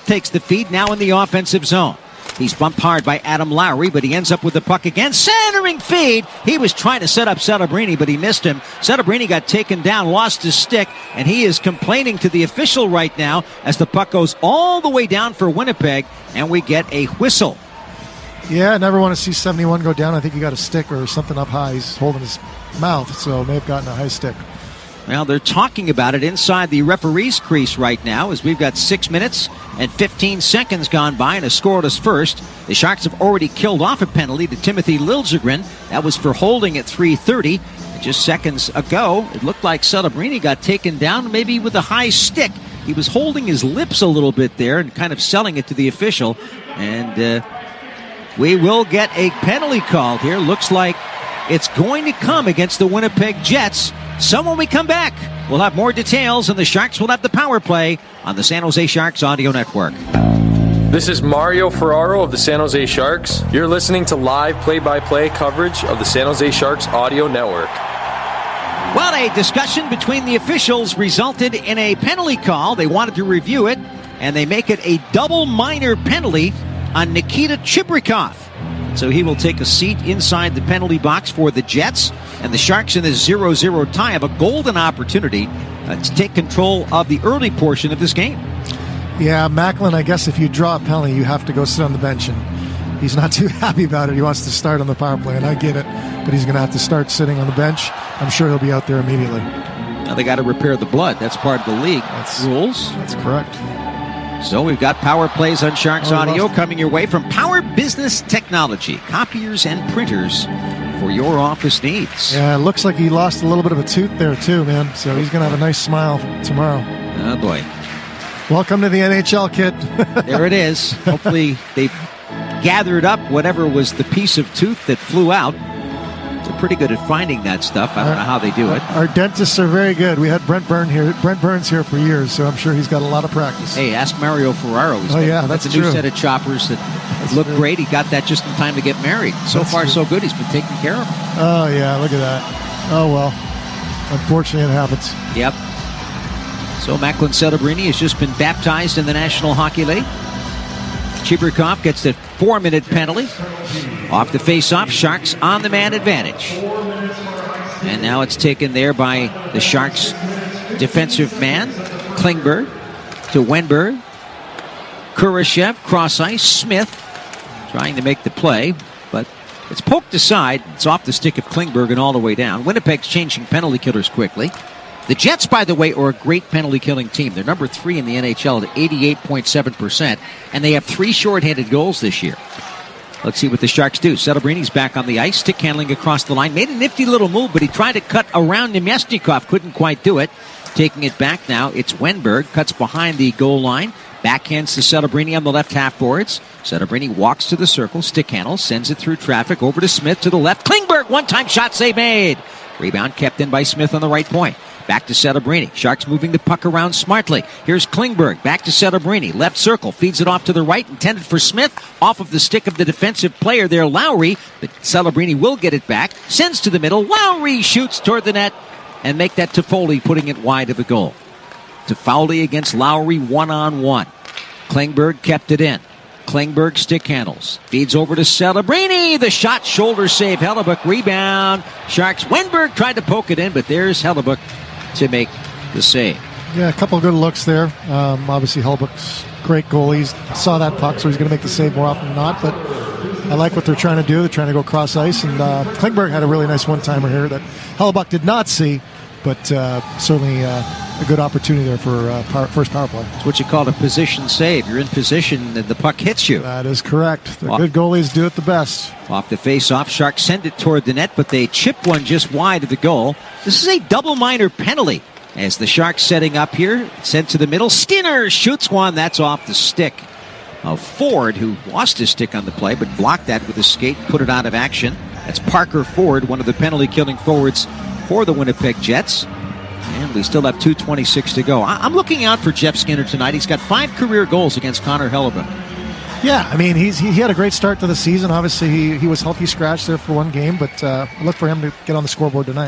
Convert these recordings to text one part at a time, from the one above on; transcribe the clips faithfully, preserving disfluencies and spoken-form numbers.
takes the feed, now in the offensive zone. He's bumped hard by Adam Lowry, but he ends up with the puck again. Centering feed. He was trying to set up Celebrini, but he missed him. Celebrini got taken down, lost his stick, and he is complaining to the official right now as the puck goes all the way down for Winnipeg, and we get a whistle. Yeah, I never want to see seventy-one go down. I think he got a stick or something up high. He's holding his mouth, so may have gotten a high stick. Well, they're talking about it inside the referee's crease right now as we've got six minutes and fifteen seconds gone by and a scoreless first. The Sharks have already killed off a penalty to Timothy Liljegren. That was for holding at three thirty. And just seconds ago, it looked like Celebrini got taken down maybe with a high stick. He was holding his lips a little bit there and kind of selling it to the official. And uh, we will get a penalty called here. Looks like it's going to come against the Winnipeg Jets. So when we come back, we'll have more details, and the Sharks will have the power play on the San Jose Sharks Audio Network. This is Mario Ferraro of the San Jose Sharks. You're listening to live play-by-play coverage of the San Jose Sharks Audio Network. Well, a discussion between the officials resulted in a penalty call. They wanted to review it, and they make it a double minor penalty on Nikita Chibrikov. So he will take a seat inside the penalty box for the Jets. And the Sharks in this zero zero tie have a golden opportunity uh, to take control of the early portion of this game. Yeah, Macklin, I guess if you draw a penalty, you have to go sit on the bench. And he's not too happy about it. He wants to start on the power play, and I get it. But he's going to have to start sitting on the bench. I'm sure he'll be out there immediately. Now they got to repair the blood. That's part of the league that's, rules. That's correct. So we've got Power Plays on Sharks oh, Audio coming your way from Power Business Technology. Copiers and printers for your office needs. Yeah, it looks like he lost a little bit of a tooth there too, man. So he's going to have a nice smile tomorrow. Oh, boy. Welcome to the N H L, kid. There it is. Hopefully they gathered up whatever was the piece of tooth that flew out. They're pretty good at finding that stuff. I don't our, know how they do it. Our dentists are very good. We had Brent Burns here. Brent Burns here for years, so I'm sure he's got a lot of practice. Hey, ask Mario Ferraro. He's oh got, yeah, that's, that's a true. new set of choppers that that's look true. Great. He got that just in time to get married. So that's far, true. so good. He's been taken care of. Oh yeah, look at that. Oh well, unfortunately it happens. Yep. So Macklin Celebrini has just been baptized in the National Hockey League. Chibrikov gets the four-minute penalty. Off the face-off, Sharks on the man advantage. And now it's taken there by the Sharks defensive man, Klingberg, to Wenberg. Kurashev, cross ice, Smith trying to make the play, but it's poked aside. It's off the stick of Klingberg and all the way down. Winnipeg's changing penalty killers quickly. The Jets, by the way, are a great penalty-killing team. They're number three in the N H L at eighty-eight point seven percent, and they have three shorthanded goals this year. Let's see what the Sharks do. Celebrini's back on the ice, stick handling across the line. Made a nifty little move, but he tried to cut around Nemesnikov. Couldn't quite do it. Taking it back now, it's Wenberg. Cuts behind the goal line. Backhands to Celebrini on the left half boards. Celebrini walks to the circle, stick handles, sends it through traffic over to Smith to the left. Klingberg, one-time shot save made. Rebound kept in by Smith on the right point. Back to Celebrini. Sharks moving the puck around smartly. Here's Klingberg. Back to Celebrini. Left circle. Feeds it off to the right. Intended for Smith. Off of the stick of the defensive player there, Lowry. But Celebrini will get it back. Sends to the middle. Lowry shoots toward the net. And make that Toffoli, putting it wide of the goal. Toffoli against Lowry one-on-one. Klingberg kept it in. Klingberg stick handles. Feeds over to Celebrini. The shot, shoulder save. Hellebuyck rebound. Sharks. Wenberg tried to poke it in, but there's Hellebuyck to make the save. Yeah, a couple of good looks there. Um, obviously, Hellebuyck's great goalie. He saw that puck, so he's going to make the save more often than not. But I like what they're trying to do. They're trying to go cross ice. And uh, Klingberg had a really nice one-timer here that Hellebuyck did not see, but uh, certainly uh, a good opportunity there for uh, power, first power play. It's what you call a position save. You're in position and the puck hits you. That is correct. The off, good goalies do it the best. Off the face-off, Sharks send it toward the net, but they chip one just wide of the goal. This is a double minor penalty as the Sharks setting up here. Sent to the middle. Skinner shoots one. That's off the stick of Ford, who lost his stick on the play, but blocked that with his skate, put it out of action. That's Parker Ford, one of the penalty-killing forwards for the Winnipeg Jets. And we still have two twenty-six to go. I'm looking out for Jeff Skinner tonight. He's got five career goals against Connor Hellebuyck. Yeah, I mean, he's he, he had a great start to the season. Obviously, he, he was healthy scratch there for one game, but uh, I look for him to get on the scoreboard tonight.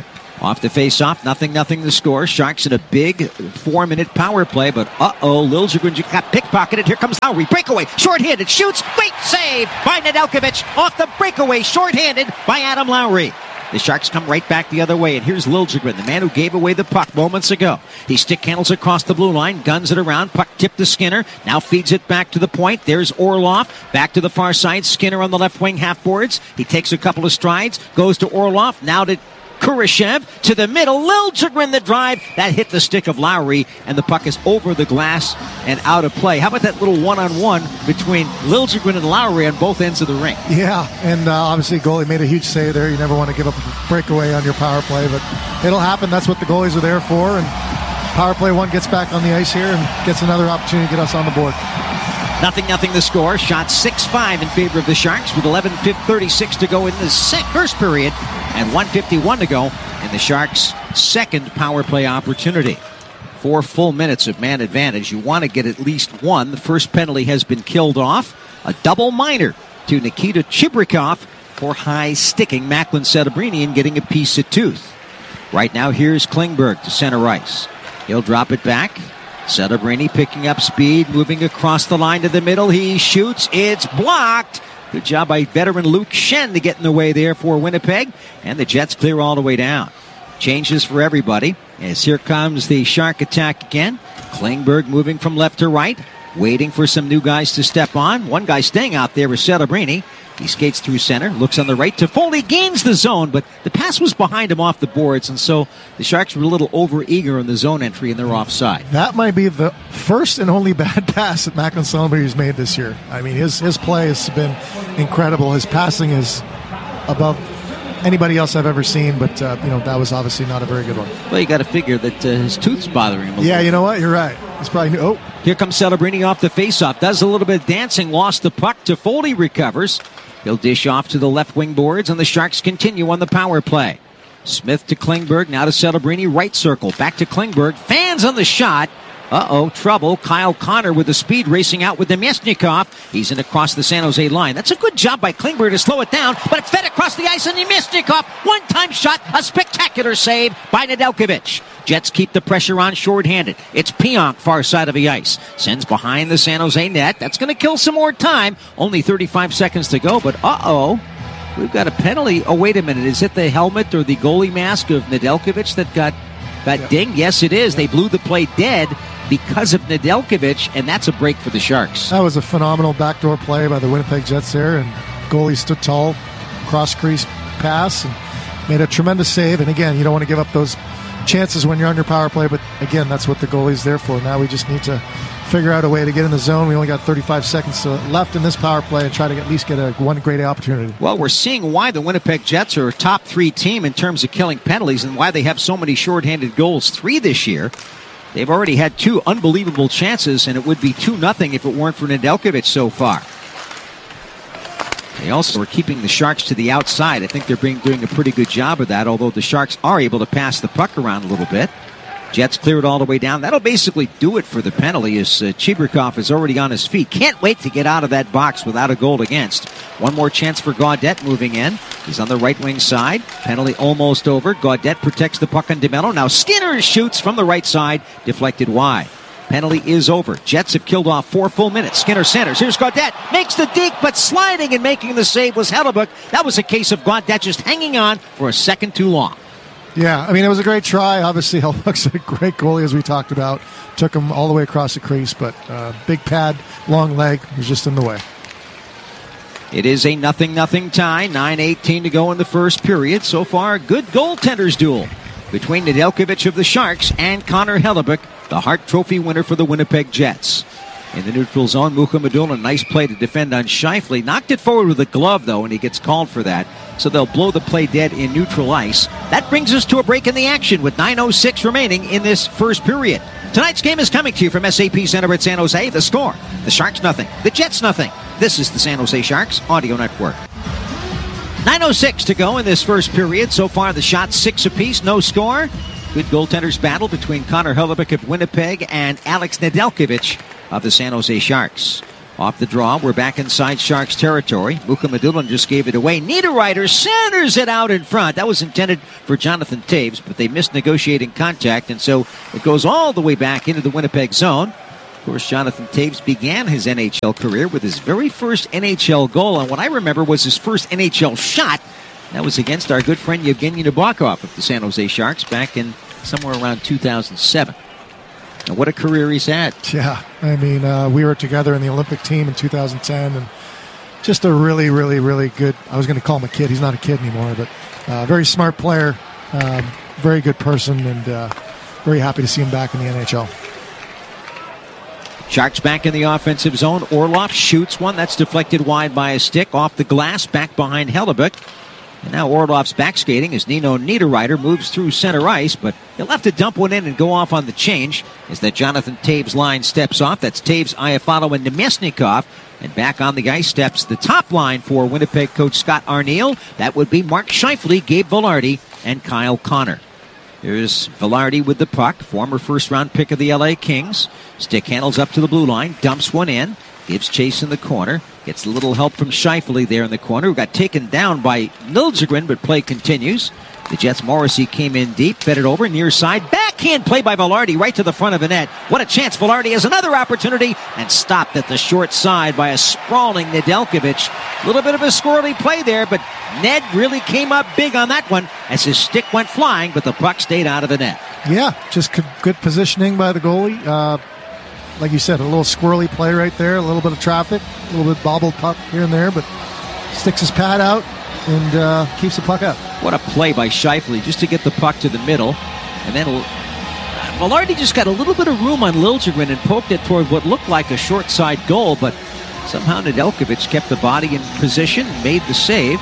Off the face-off, nothing, nothing the score. Sharks in a big four-minute power play, but uh-oh, Liljegren got pickpocketed. Here comes Lowry, breakaway, short-handed, shoots, great save by Nedeljkovic off the breakaway, short-handed by Adam Lowry. The Sharks come right back the other way, and here's Liljegren, the man who gave away the puck moments ago. He stick handles across the blue line, guns it around, puck tipped to Skinner, now feeds it back to the point. There's Orlov, back to the far side, Skinner on the left wing half boards. He takes a couple of strides, goes to Orlov, now to Kurashev to the middle. Liljegren the drive. That hit the stick of Lowry, and the puck is over the glass and out of play. How about that little one-on-one between Liljegren and Lowry on both ends of the rink? Yeah, and uh, obviously goalie made a huge save there. You never want to give up a breakaway on your power play, but it'll happen. That's what the goalies are there for, and power play one gets back on the ice here and gets another opportunity to get us on the board. Nothing, nothing the score. Shot six five in favor of the Sharks with eleven thirty-six to go in the first period and one fifty-one to go in the Sharks' second power play opportunity. Four full minutes of man advantage. You want to get at least one. The first penalty has been killed off. A double minor to Nikita Chibrikov for high sticking Macklin Sedabrini and getting a piece of tooth. Right now, here's Klingberg to center ice. He'll drop it back. Sedabrini picking up speed, moving across the line to the middle. He shoots. It's blocked. Good job by veteran Luke Shen to get in the way there for Winnipeg. And the Jets clear all the way down. Changes for everybody as here comes the Shark attack again. Klingberg moving from left to right, waiting for some new guys to step on. One guy staying out there is Sedabrini. He skates through center, looks on the right. Toffoli gains the zone, but the pass was behind him off the boards, and so the Sharks were a little over-eager in the zone entry, and they're offside. That might be the first and only bad pass that Macklin Sedabrini made this year. I mean, his his play has been incredible. His passing is above anybody else I've ever seen, but uh, you know that was obviously not a very good one. Well, you got to figure that uh, his tooth's bothering him a Yeah, little. you know what? You're right. It's probably oh. Here comes Sedabrini off the faceoff. Does a little bit of dancing, lost the puck. Toffoli recovers. He'll dish off to the left wing boards, and the Sharks continue on the power play. Smith to Klingberg, now to Sedabrini, right circle. Back to Klingberg, fans on the shot. Uh-oh, trouble. Kyle Connor with the speed racing out with Nemesnikov. He's in across the San Jose line. That's a good job by Klingberg to slow it down, but it's fed across the ice, and Nemesnikov, one-time shot, a spectacular save by Nedeljkovic. Jets keep the pressure on shorthanded. It's Pionk, far side of the ice. Sends behind the San Jose net. That's going to kill some more time. Only thirty-five seconds to go, but uh-oh. We've got a penalty. Oh, wait a minute. Is it the helmet or the goalie mask of Nedeljkovic that got, got yeah. dinged? Yes, it is. They blew the play dead because of Nedeljkovic, and that's a break for the Sharks. That was a phenomenal backdoor play by the Winnipeg Jets there, and goalie stood tall, cross-crease pass, and made a tremendous save. And again, you don't want to give up those chances when you're on your power play, but again, that's what the goalie's there for. Now we just need to figure out a way to get in the zone. We only got thirty-five seconds left in this power play and try to at least get a one great opportunity. Well, we're seeing why the Winnipeg Jets are a top three team in terms of killing penalties and why they have so many shorthanded goals, three this year. They've already had two unbelievable chances, and it would be two nothing if it weren't for Nedeljkovic so far. They also are keeping the Sharks to the outside. I think they're being, doing a pretty good job of that, although the Sharks are able to pass the puck around a little bit. Jets clear it all the way down. That'll basically do it for the penalty as uh, Chibrikov is already on his feet. Can't wait to get out of that box without a goal against. One more chance for Gaudette moving in. He's on the right wing side. Penalty almost over. Gaudette protects the puck on DeMello. Now Skinner shoots from the right side, deflected wide. Penalty is over. Jets have killed off four full minutes. Skinner centers. Here's Gaudette. Makes the deke, but sliding and making the save was Hellebuyck. That was a case of Gaudette just hanging on for a second too long. Yeah, I mean, it was a great try. Obviously, Hellebuyck's a great goalie, as we talked about. Took him all the way across the crease, but uh, big pad, long leg, was just in the way. It is a nothing-nothing tie. nine eighteen to go in the first period. So far, a good goaltenders duel between Nedeljkovic of the Sharks and Connor Hellebuyck, the Hart Trophy winner for the Winnipeg Jets. In the neutral zone, Mukhamadulla, a nice play to defend on Scheifele. Knocked it forward with a glove, though, and he gets called for that. So they'll blow the play dead in neutral ice. That brings us to a break in the action with nine oh six remaining in this first period. Tonight's game is coming to you from S A P Center at San Jose. The score, the Sharks nothing, the Jets nothing. This is the San Jose Sharks Audio Network. nine oh six to go in this first period. So far, the shots six apiece, no score. Good goaltenders battle between Connor Hellebuyck of Winnipeg and Alex Nedeljkovic of the San Jose Sharks. Off the draw, we're back inside Sharks territory. Mukhamadullin just gave it away. Niederreiter centers it out in front. That was intended for Jonathan Toews, but they missed negotiating contact, and so it goes all the way back into the Winnipeg zone. Of course, Jonathan Toews began his N H L career with his very first N H L goal, and what I remember was his first N H L shot. That was against our good friend Yevgeny Nabokov of the San Jose Sharks back in somewhere around two thousand seven. And what a career he's had. Yeah, I mean, uh, we were together in the Olympic team in two thousand ten, and just a really, really, really good, I was going to call him a kid. He's not a kid anymore, but uh, very smart player, um, very good person, and uh, very happy to see him back in the N H L. Sharks back in the offensive zone. Orlov shoots one. That's deflected wide by a stick. Off the glass, back behind Hellebuyck. And now Orlov's back skating as Nino Niederreiter moves through center ice, but he'll have to dump one in and go off on the change as that Jonathan Toews line steps off. That's Toews, Iafallo, and Nemesnikov. And back on the ice steps the top line for Winnipeg coach Scott Arniel. That would be Mark Scheifele, Gabe Vilardi, and Kyle Connor. There's Vilardi with the puck, former first-round pick of the L A Kings. Stick handles up to the blue line, dumps one in, gives chase in the corner. Gets a little help from Scheifele there in the corner, who got taken down by Liljegren, but play continues. The Jets' Morrissey came in deep, fed it over, near side. Backhand play by Vilardi right to the front of the net. What a chance. Vilardi has another opportunity and stopped at the short side by a sprawling Nedeljkovic. A little bit of a squirrely play there, but Ned really came up big on that one as his stick went flying, but the puck stayed out of the net. Yeah, just good positioning by the goalie. Uh, like you said, a little squirrely play right there, a little bit of traffic, a little bit bobbled puck here and there, but sticks his pad out and uh, keeps the puck up. What a play by Scheifele just to get the puck to the middle. And then uh, Vilardi just got a little bit of room on Liljegren and poked it toward what looked like a short side goal, but somehow Nedeljkovic kept the body in position and made the save.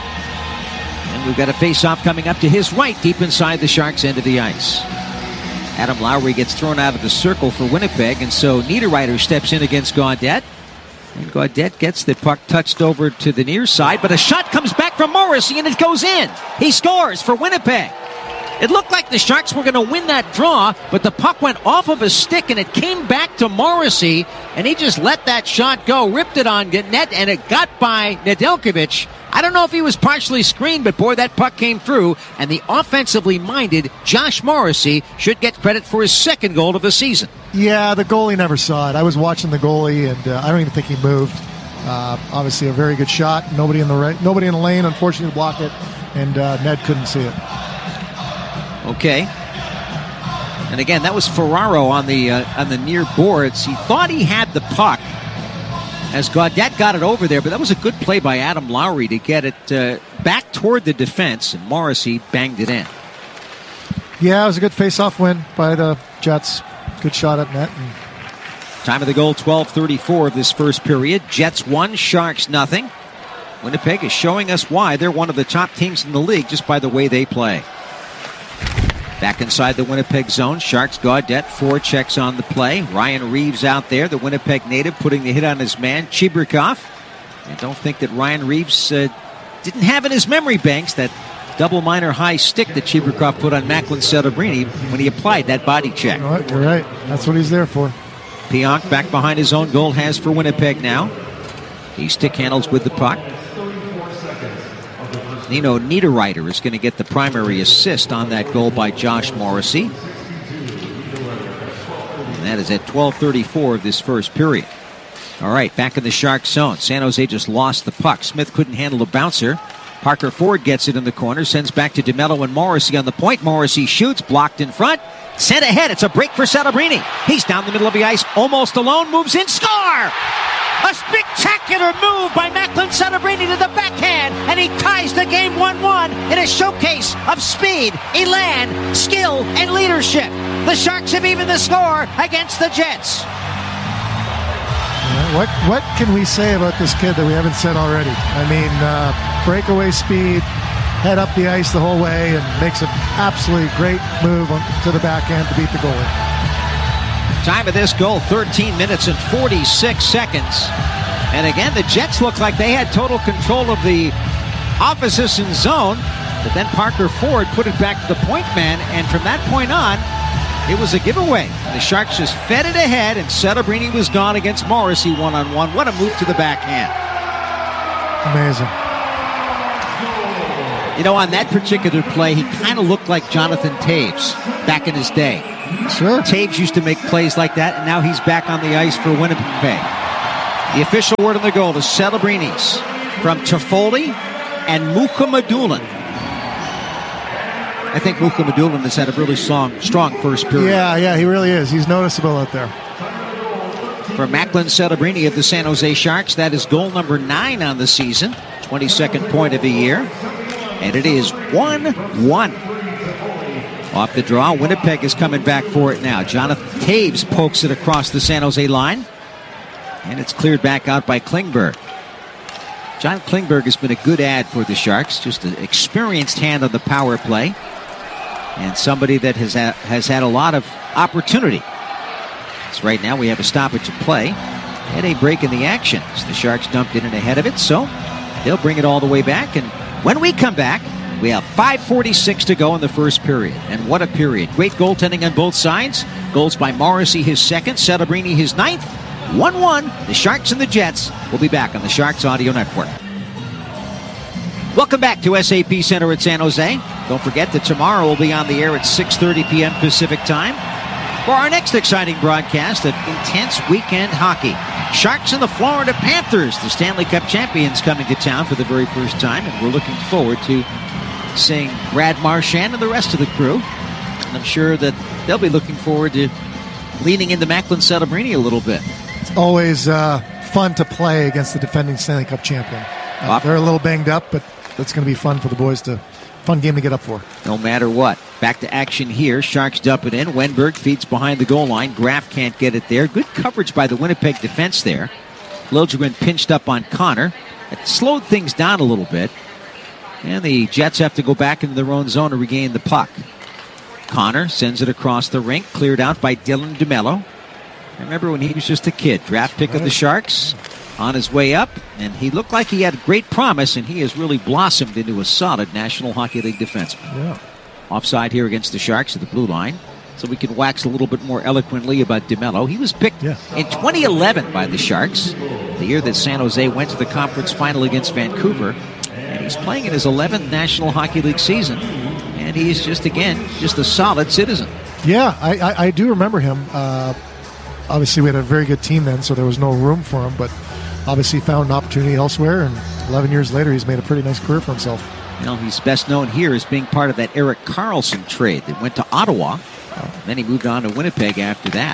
And we've got a face-off coming up to his right, deep inside the Sharks' end of the ice. Adam Lowry gets thrown out of the circle for Winnipeg, and so Niederreiter steps in against Gaudette. And Gaudette gets the puck touched over to the near side, but a shot comes back from Morrissey, and it goes in. He scores for Winnipeg. It looked like the Sharks were going to win that draw, but the puck went off of a stick, and it came back to Morrissey, and he just let that shot go, ripped it on net, and it got by Nedeljkovic. I don't know if he was partially screened, but boy, that puck came through, and the offensively minded Josh Morrissey should get credit for his second goal of the season. Yeah, the goalie never saw it. I was watching the goalie, and uh, I don't even think he moved. Uh, obviously, a very good shot. Nobody in the right, nobody in the lane, unfortunately, blocked it, and uh, Ned couldn't see it. Okay. And again, that was Ferraro on the uh, on the near boards. He thought he had the puck as Gaudette got it over there, but that was a good play by Adam Lowry to get it uh, back toward the defense, and Morrissey banged it in. Yeah, it was a good face-off win by the Jets. Good shot at net. And time of the goal, twelve thirty-four of this first period. Jets one, Sharks nothing. Winnipeg is showing us why they're one of the top teams in the league just by the way they play. Back inside the Winnipeg zone, Sharks Gaudette, four checks on the play. Ryan Reeves out there, the Winnipeg native, putting the hit on his man, Chibrikov. I don't think that Ryan Reeves uh, didn't have in his memory banks that double minor high stick that Chibrikov put on Macklin Celebrini when he applied that body check. All right, you're right. That's what he's there for. Pionk back behind his own goal has for Winnipeg now. He stick handles with the puck. Nino Niederreiter is going to get the primary assist on that goal by Josh Morrissey. And that is at twelve thirty-four of this first period. All right, back in the Sharks zone. San Jose just lost the puck. Smith couldn't handle the bouncer. Parker Ford gets it in the corner, sends back to DeMello and Morrissey on the point. Morrissey shoots, blocked in front. Sent ahead. It's a break for Celebrini. He's down the middle of the ice, almost alone, moves in, score! A spectacular move by Macklin Celebrini to the backhand, and he ties the game one one in a showcase of speed, elan, skill, and leadership. The Sharks have evened the score against the Jets. Yeah, what what can we say about this kid that we haven't said already? I mean, uh, breakaway speed, head up the ice the whole way, and makes an absolutely great move on, to the backhand to beat the goalie. Time of this goal, thirteen minutes and forty-six seconds. And again, the Jets looked like they had total control of the opposition zone, but then Parker Ford put it back to the point man, and from that point on, it was a giveaway. And the Sharks just fed it ahead, and Celebrini was gone against Morrissey one-on-one. What a move to the backhand. Amazing. You know, on that particular play, he kind of looked like Jonathan Toews back in his day. Sure. Toews used to make plays like that, and now he's back on the ice for Winnipeg. The official word on the goal is Celebrini's from Toffoli and Mukhamadullin. I think Mukhamadullin has had a really strong, strong first period. Yeah, yeah, he really is. He's noticeable out there. For Macklin Celebrini of the San Jose Sharks, that is goal number nine on the season, twenty-second point of the year. And it is one one. Off the draw, Winnipeg is coming back for it now. Jonathan Toews pokes it across the San Jose line. And it's cleared back out by Klingberg. John Klingberg has been a good add for the Sharks. Just an experienced hand on the power play. And somebody that has, ha- has had a lot of opportunity. So right now we have a stoppage of play and a break in the action. So the Sharks dumped in and ahead of it, so they'll bring it all the way back. And when we come back, we have five forty-six to go in the first period. And what a period. Great goaltending on both sides. Goals by Morrissey, his second. Celebrini, his ninth. one one. The Sharks and the Jets will be back on the Sharks Audio Network. Welcome back to S A P Center at San Jose. Don't forget that tomorrow we'll be on the air at six thirty p.m. Pacific Time for our next exciting broadcast of intense weekend hockey. Sharks and the Florida Panthers, the Stanley Cup champions, coming to town for the very first time, and we're looking forward to seeing Brad Marchand and the rest of the crew. And I'm sure that they'll be looking forward to leaning into Macklin Celebrini a little bit. It's always uh, fun to play against the defending Stanley Cup champion. Uh, they're a little banged up, but that's going to be fun for the boys to fun game to get up for. No matter what. Back to action here. Sharks dump it in. Wenberg feeds behind the goal line. Graf can't get it there. Good coverage by the Winnipeg defense there. Liljegren pinched up on Connor. It slowed things down a little bit. And the Jets have to go back into their own zone to regain the puck. Connor sends it across the rink. Cleared out by Dylan DeMello. I remember when he was just a kid. Draft pick of the Sharks. On his way up, and he looked like he had great promise, and he has really blossomed into a solid National Hockey League defenseman. Yeah. Offside here against the Sharks at the blue line, so we can wax a little bit more eloquently about DeMello. He was picked yeah. in twenty eleven by the Sharks, the year that San Jose went to the conference final against Vancouver, and he's playing in his eleventh National Hockey League season, and he's just, again, just a solid citizen. Yeah, I, I, I do remember him. Uh, obviously, we had a very good team then, so there was no room for him, but obviously found an opportunity elsewhere, and eleven years later, he's made a pretty nice career for himself. You know, he's best known here as being part of that Erik Karlsson trade that went to Ottawa. Oh. Then he moved on to Winnipeg after that.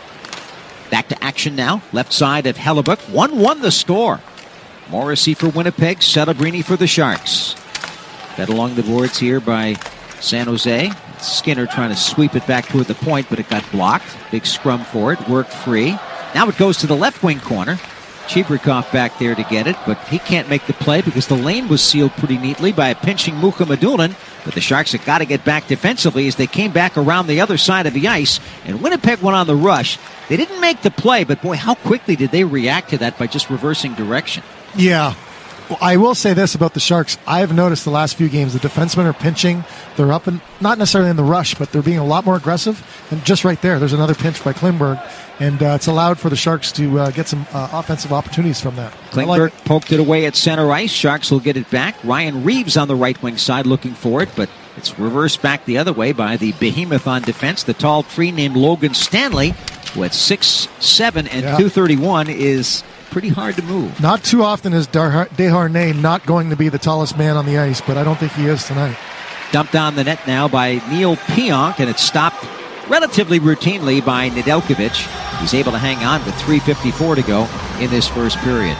Back to action now. Left side of Hellebuyck. one one the score. Morrissey for Winnipeg. Celebrini for the Sharks. Fed along the boards here by San Jose. Skinner trying to sweep it back toward the point, but it got blocked. Big scrum for it. Worked free. Now it goes to the left wing corner. Chibrikov back there to get it, but he can't make the play because the lane was sealed pretty neatly by a pinching Mukhamadullin. But the Sharks have got to get back defensively as they came back around the other side of the ice, and Winnipeg went on the rush. They didn't make the play, but boy, how quickly did they react to that by just reversing direction. Yeah. Well, I will say this about the Sharks. I have noticed the last few games, the defensemen are pinching. They're up, and not necessarily in the rush, but they're being a lot more aggressive. And just right there, there's another pinch by Klingberg. And uh, it's allowed for the Sharks to uh, get some uh, offensive opportunities from that. Klingberg like poked it away at center ice. Sharks will get it back. Ryan Reeves on the right wing side looking for it, but it's reversed back the other way by the behemoth on defense, the tall tree named Logan Stanley, who at six seven and yeah. two thirty-one is pretty hard to move. Not too often is Desharnais not going to be the tallest man on the ice, but I don't think he is tonight. Dumped on the net now by Neil Pionk, and it's stopped relatively routinely by Nedeljkovic. He's able to hang on with three fifty-four to go in this first period.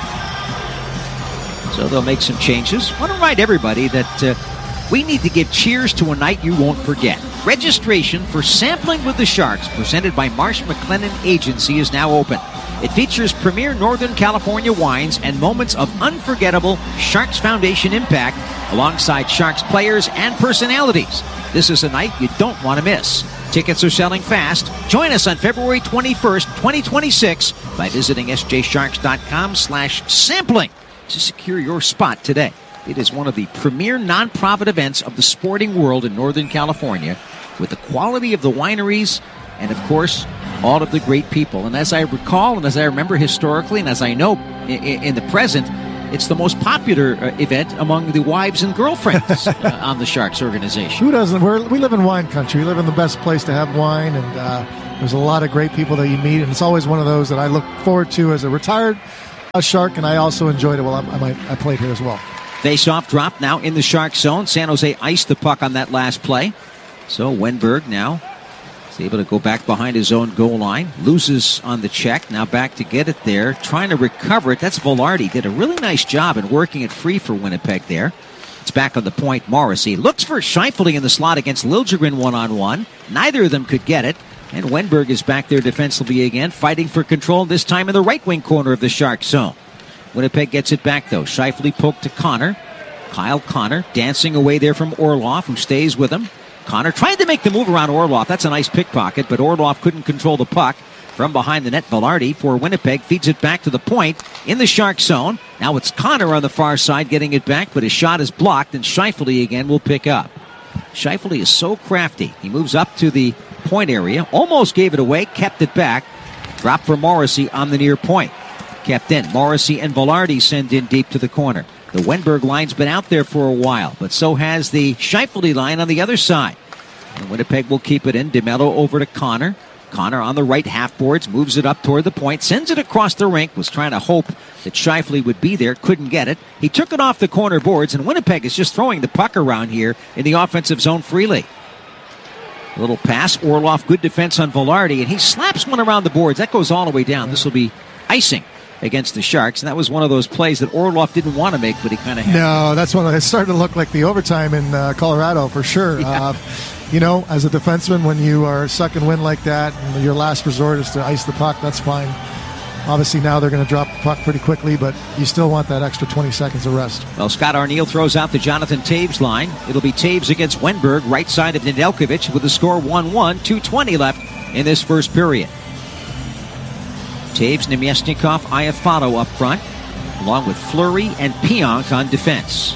So they'll make some changes. I want to remind everybody that uh, we need to give cheers to a night you won't forget. Registration for Sampling with the Sharks, presented by Marsh McLennan Agency, is now open. It features premier Northern California wines and moments of unforgettable Sharks Foundation impact alongside Sharks players and personalities. This is a night you don't want to miss. Tickets are selling fast. Join us on February twenty-first, twenty twenty-six by visiting s j sharks dot com slash sampling to secure your spot today. It is one of the premier nonprofit events of the sporting world in Northern California, with the quality of the wineries and, of course, all of the great people. And as I recall, and as I remember historically, and as I know in, in the present, it's the most popular uh, event among the wives and girlfriends uh, on the Sharks organization. Who doesn't? We're, we live in wine country. We live in the best place to have wine, and uh, there's a lot of great people that you meet, and it's always one of those that I look forward to as a retired uh, Shark, and I also enjoyed it while I, I, might, I played here as well. Face-off drop now in the Shark zone. San Jose iced the puck on that last play. So Wenberg now is able to go back behind his own goal line. Loses on the check. Now back to get it there. Trying to recover it. That's Velarde. Did a really nice job in working it free for Winnipeg there. It's back on the point. Morrissey looks for Scheifele in the slot against Liljegren one-on-one. Neither of them could get it. And Wenberg is back there defensively again, fighting for control, this time in the right wing corner of the Shark zone. Winnipeg gets it back, though. Scheifele poked to Connor. Kyle Connor dancing away there from Orlov, who stays with him. Connor tried to make the move around Orlov. That's a nice pickpocket, but Orlov couldn't control the puck. From behind the net, Velarde for Winnipeg feeds it back to the point in the Shark zone. Now it's Connor on the far side getting it back, but his shot is blocked, and Scheifele again will pick up. Scheifele is so crafty. He moves up to the point area, almost gave it away, kept it back. Drop for Morrissey on the near point. Kept in. Morrissey and Velarde send in deep to the corner. The Wenberg line's been out there for a while, but so has the Scheifele line on the other side. And Winnipeg will keep it in. DeMello over to Connor. Connor on the right half boards, moves it up toward the point, sends it across the rink, was trying to hope that Scheifele would be there, couldn't get it. He took it off the corner boards, and Winnipeg is just throwing the puck around here in the offensive zone freely. A little pass, Orlov, good defense on Velarde, and he slaps one around the boards. That goes all the way down. This will be icing against the Sharks, and that was one of those plays that Orlov didn't want to make, but he kind of had. No, that's one. It started to look like the overtime in uh, Colorado for sure. Yeah. Uh, you know, as a defenseman, when you are sucking wind like that, and your last resort is to ice the puck, that's fine. Obviously, now they're going to drop the puck pretty quickly, but you still want that extra twenty seconds of rest. Well, Scott Arniel throws out the Jonathan Toews line. It'll be Toews against Wenberg, right side of Nedeljkovic, with the score one one, two twenty left in this first period. Toews, Nemesnikov, Iafallo up front, along with Fleury and Pionk on defense.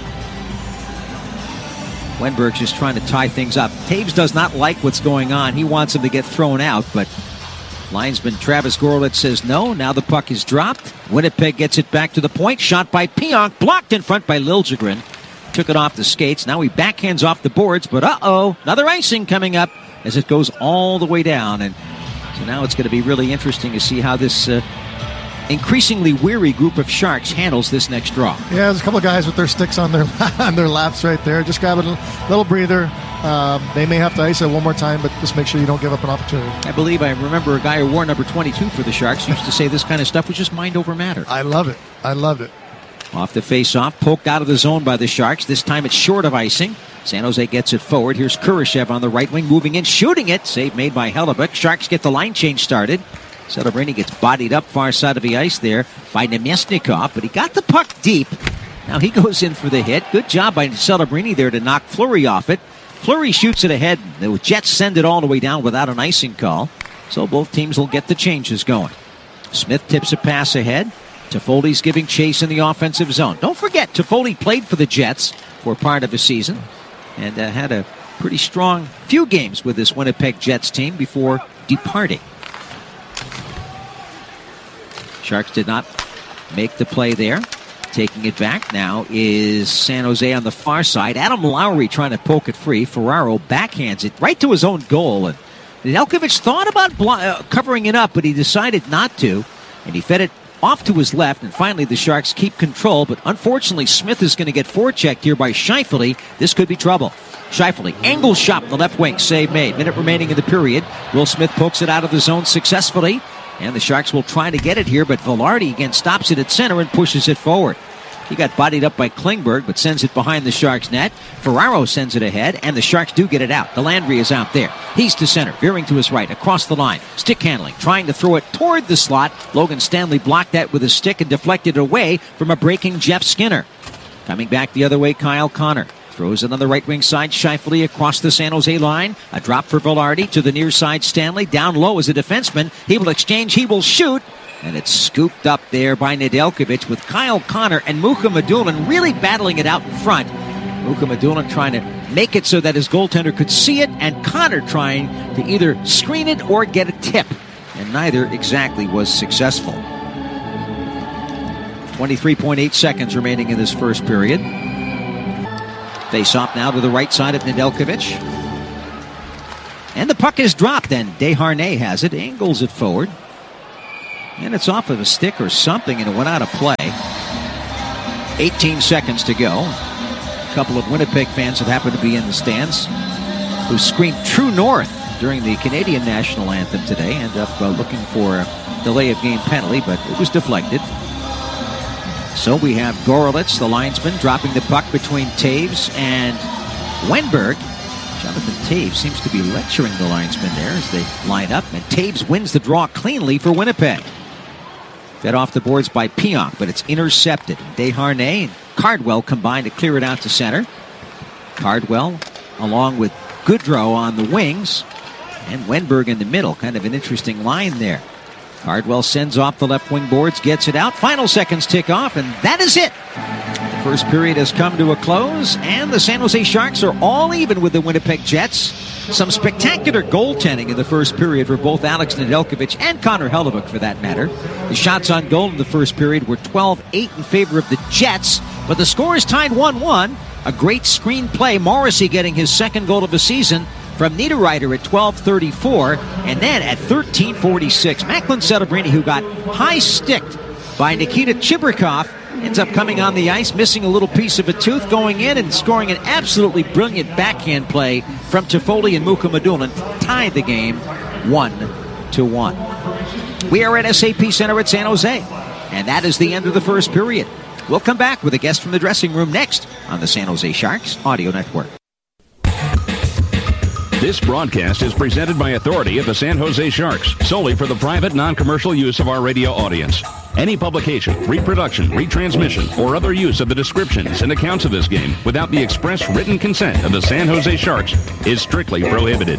Wenberg's just trying to tie things up. Toews does not like what's going on. He wants him to get thrown out, but linesman Travis Gorlitz says no. Now the puck is dropped. Winnipeg gets it back to the point. Shot by Pionk, blocked in front by Liljegren. Took it off the skates. Now he backhands off the boards, but uh-oh, another icing coming up as it goes all the way down. And so now it's going to be really interesting to see how this uh, increasingly weary group of Sharks handles this next draw. Yeah, there's a couple of guys with their sticks on their on their laps right there. Just grab a little breather. Um, they may have to ice it one more time, but just make sure you don't give up an opportunity. I believe I remember a guy who wore number twenty-two for the Sharks used to say this kind of stuff was just mind over matter. I love it. I loved it. Off the face-off, poked out of the zone by the Sharks. This time it's short of icing. San Jose gets it forward. Here's Kurashev on the right wing, moving in, shooting it. Save made by Hellebuyck. Sharks get the line change started. Celebrini gets bodied up far side of the ice there by Nemesnikov, but he got the puck deep. Now he goes in for the hit. Good job by Celebrini there to knock Fleury off it. Fleury shoots it ahead. The Jets send it all the way down without an icing call. So both teams will get the changes going. Smith tips a pass ahead. Toffoli's giving chase in the offensive zone. Don't forget, Toffoli played for the Jets for part of the season and uh, had a pretty strong few games with this Winnipeg Jets team before departing. Sharks did not make the play there. Taking it back now is San Jose on the far side. Adam Lowry trying to poke it free. Ferraro backhands it right to his own goal. And Nedeljkovic thought about blo- uh, covering it up, but he decided not to. And he fed it off to his left. And finally the Sharks keep control. But unfortunately Smith is going to get forechecked here by Scheifele. This could be trouble. Scheifele, angle shot in the left wing. Save made. Minute remaining in the period. Will Smith pokes it out of the zone successfully. And the Sharks will try to get it here, but Velarde again stops it at center and pushes it forward. He got bodied up by Klingberg, but sends it behind the Sharks' net. Ferraro sends it ahead, and the Sharks do get it out. Delandry is out there. He's to center, veering to his right, across the line. Stick handling, trying to throw it toward the slot. Logan Stanley blocked that with his stick and deflected it away from a breaking Jeff Skinner. Coming back the other way, Kyle Connor. Throws it on the right wing side. Scheifele across the San Jose line. A drop for Velarde to the near side. Stanley down low as a defenseman. He will exchange. He will shoot. And it's scooped up there by Nedeljkovic with Kyle Connor and Muka Medulin really battling it out in front. Muka Medulin trying to make it so that his goaltender could see it, and Connor trying to either screen it or get a tip. And neither exactly was successful. twenty-three point eight seconds remaining in this first period. Face off now to the right side of Nedeljkovic. And the puck is dropped, and Desharnais has it, angles it forward. And it's off of a stick or something, and it went out of play. eighteen seconds to go. A couple of Winnipeg fans that happened to be in the stands who screamed True North during the Canadian national anthem today. Ended up uh, looking for a delay of game penalty, but it was deflected. So we have Gorelitz, the linesman, dropping the puck between Taves and Wenberg. Jonathan Taves seems to be lecturing the linesman there as they line up, and Taves wins the draw cleanly for Winnipeg. Fed off the boards by Pionk, but it's intercepted. Desharnais and Cardwell combine to clear it out to center. Cardwell along with Goodrow on the wings, and Wenberg in the middle. Kind of an interesting line there. Cardwell sends off the left wing boards, gets it out. Final seconds tick off, and that is it. The first period has come to a close, and the San Jose Sharks are all even with the Winnipeg Jets. Some spectacular goaltending in the first period for both Alex Nedeljkovic and Connor Hellebuyck, for that matter. The shots on goal in the first period were twelve eight in favor of the Jets, but the score is tied one one. A great screen play. Morrissey getting his second goal of the season from Niederreiter at twelve thirty-four, and then at thirteen forty-six, Macklin Celebrini, who got high-sticked by Nikita Chibrikov, ends up coming on the ice, missing a little piece of a tooth, going in and scoring an absolutely brilliant backhand play from Toffoli and Mukhamadullin to tie the game one to one. We are at S A P Center at San Jose, and that is the end of the first period. We'll come back with a guest from the dressing room next on the San Jose Sharks Audio Network. This broadcast is presented by authority of the San Jose Sharks, solely for the private, non-commercial use of our radio audience. Any publication, reproduction, retransmission, or other use of the descriptions and accounts of this game without the express written consent of the San Jose Sharks is strictly prohibited.